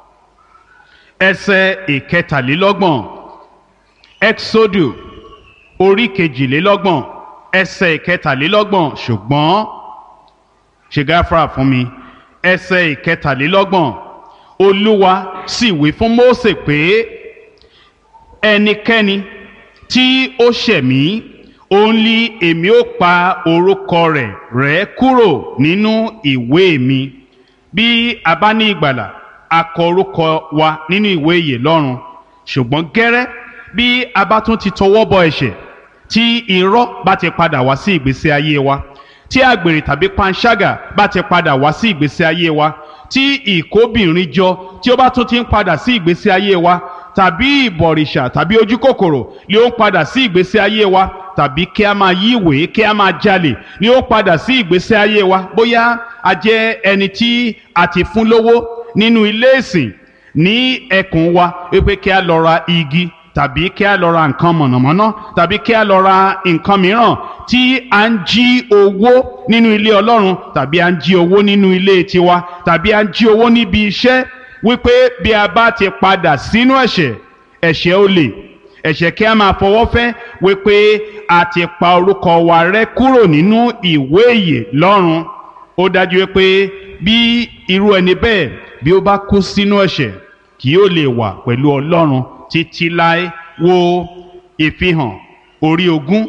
ẹsẹ̀ ìkẹtàlélọ́gbọ̀n. Exodu orí kejìlélọ́gbọ̀n ẹsẹ̀ ìkẹtàlélọ́gbọ̀n. ṣùgbọ́n ṣe gáfárà fún mi, ẹsẹ̀ ìkẹtàlélọ́gbọ̀n. Olúwa sì wí fún Mósè pé ẹnikẹ́ni tí ó ṣẹ̀ mí, òun ni èmi ó pa orúkọ rẹ̀ rẹ́ kúrò nínú ìwé mi. bí a bá ní ìgbàlà, a kọ orúkọ wa nínú ìwé ìyè lọ́run. ṣùgbọ́n gẹ́rẹ́ bí a bá tún ti tọwọ́ bọ ẹ̀ṣẹ̀, tí irọ́ bá ti padà wá sí ìgbésí ayé wa, tí àgbèrè tàbí panṣágà bá ti padà wá sí ìgbésí ayé wa, tí ìkóbìnrin jọ tí ó bá tún ti ń padà sí ìgbésí ayé wa, tàbí ìbọ̀rìṣà tàbí ojú kòkòrò ni ó ń padà sí ìgbésí ayé wa, tàbí kí a máa yí ìwé, kí a máa jalè ni ó ń padà sí ìgbésí ayé wa. bóyá a jẹ́ ẹni tí a ti fún lówó nínú ilé ìsìn ní ẹkùn wa wípé kí a lọ ra igi, tàbí kí a lọ ra nǹkan mọ̀nàmọ́ná, tàbí kí a lọ ra nǹkan mìíràn, tí a ń jí owó nínú ilé Ọlọ́run, tàbí a ń jí owó nínú ilé tiwa, tàbí a ń jí owó níbi iṣẹ́, wípé bí a bá ti padà sínú ẹ̀ṣẹ̀ olè, ẹ̀ṣẹ̀ kí a máa fọwọ́ fẹ́, wípé a ti pa orúkọ wa rẹ́ kúrò nínú ìwé ìyè lọ́run. ó dájú wípé bí irú ẹni bẹ́ẹ̀ bí ó bá kú sínú ẹ̀ṣẹ̀, kì yóò lè wà pẹ̀lú Ọlọ́run títí láé. wo ìfihàn orí 20,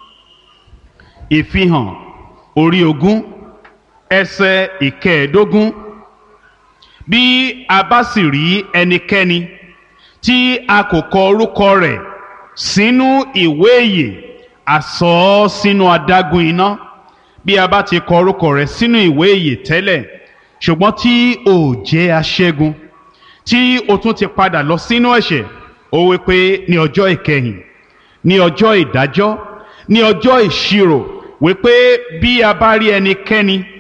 ìfihàn orí 20 ẹsẹ̀ ìkẹẹ̀ẹ́dógún. bí a bá sì rí ẹnikẹ́ni tí a kò kọ orúkọ rẹ̀ sínú ìwé ìyè, a sọ ọ́ sínú adágún iná. bí a bá ti kọ orúkọ rẹ̀ sínú ìwé ìyè tẹ́lẹ̀, ṣùgbọ́n tí ò jẹ́ aṣẹ́gun, tí o tún ti padà lọ sínú ẹ̀ṣẹ̀ ó wí pé ní ọjọ́ ìkẹyìn ní ọjọ́ ìdájọ́ ní ọjọ́ ìṣirò wí pé bí a bá rí ẹnikẹ́ni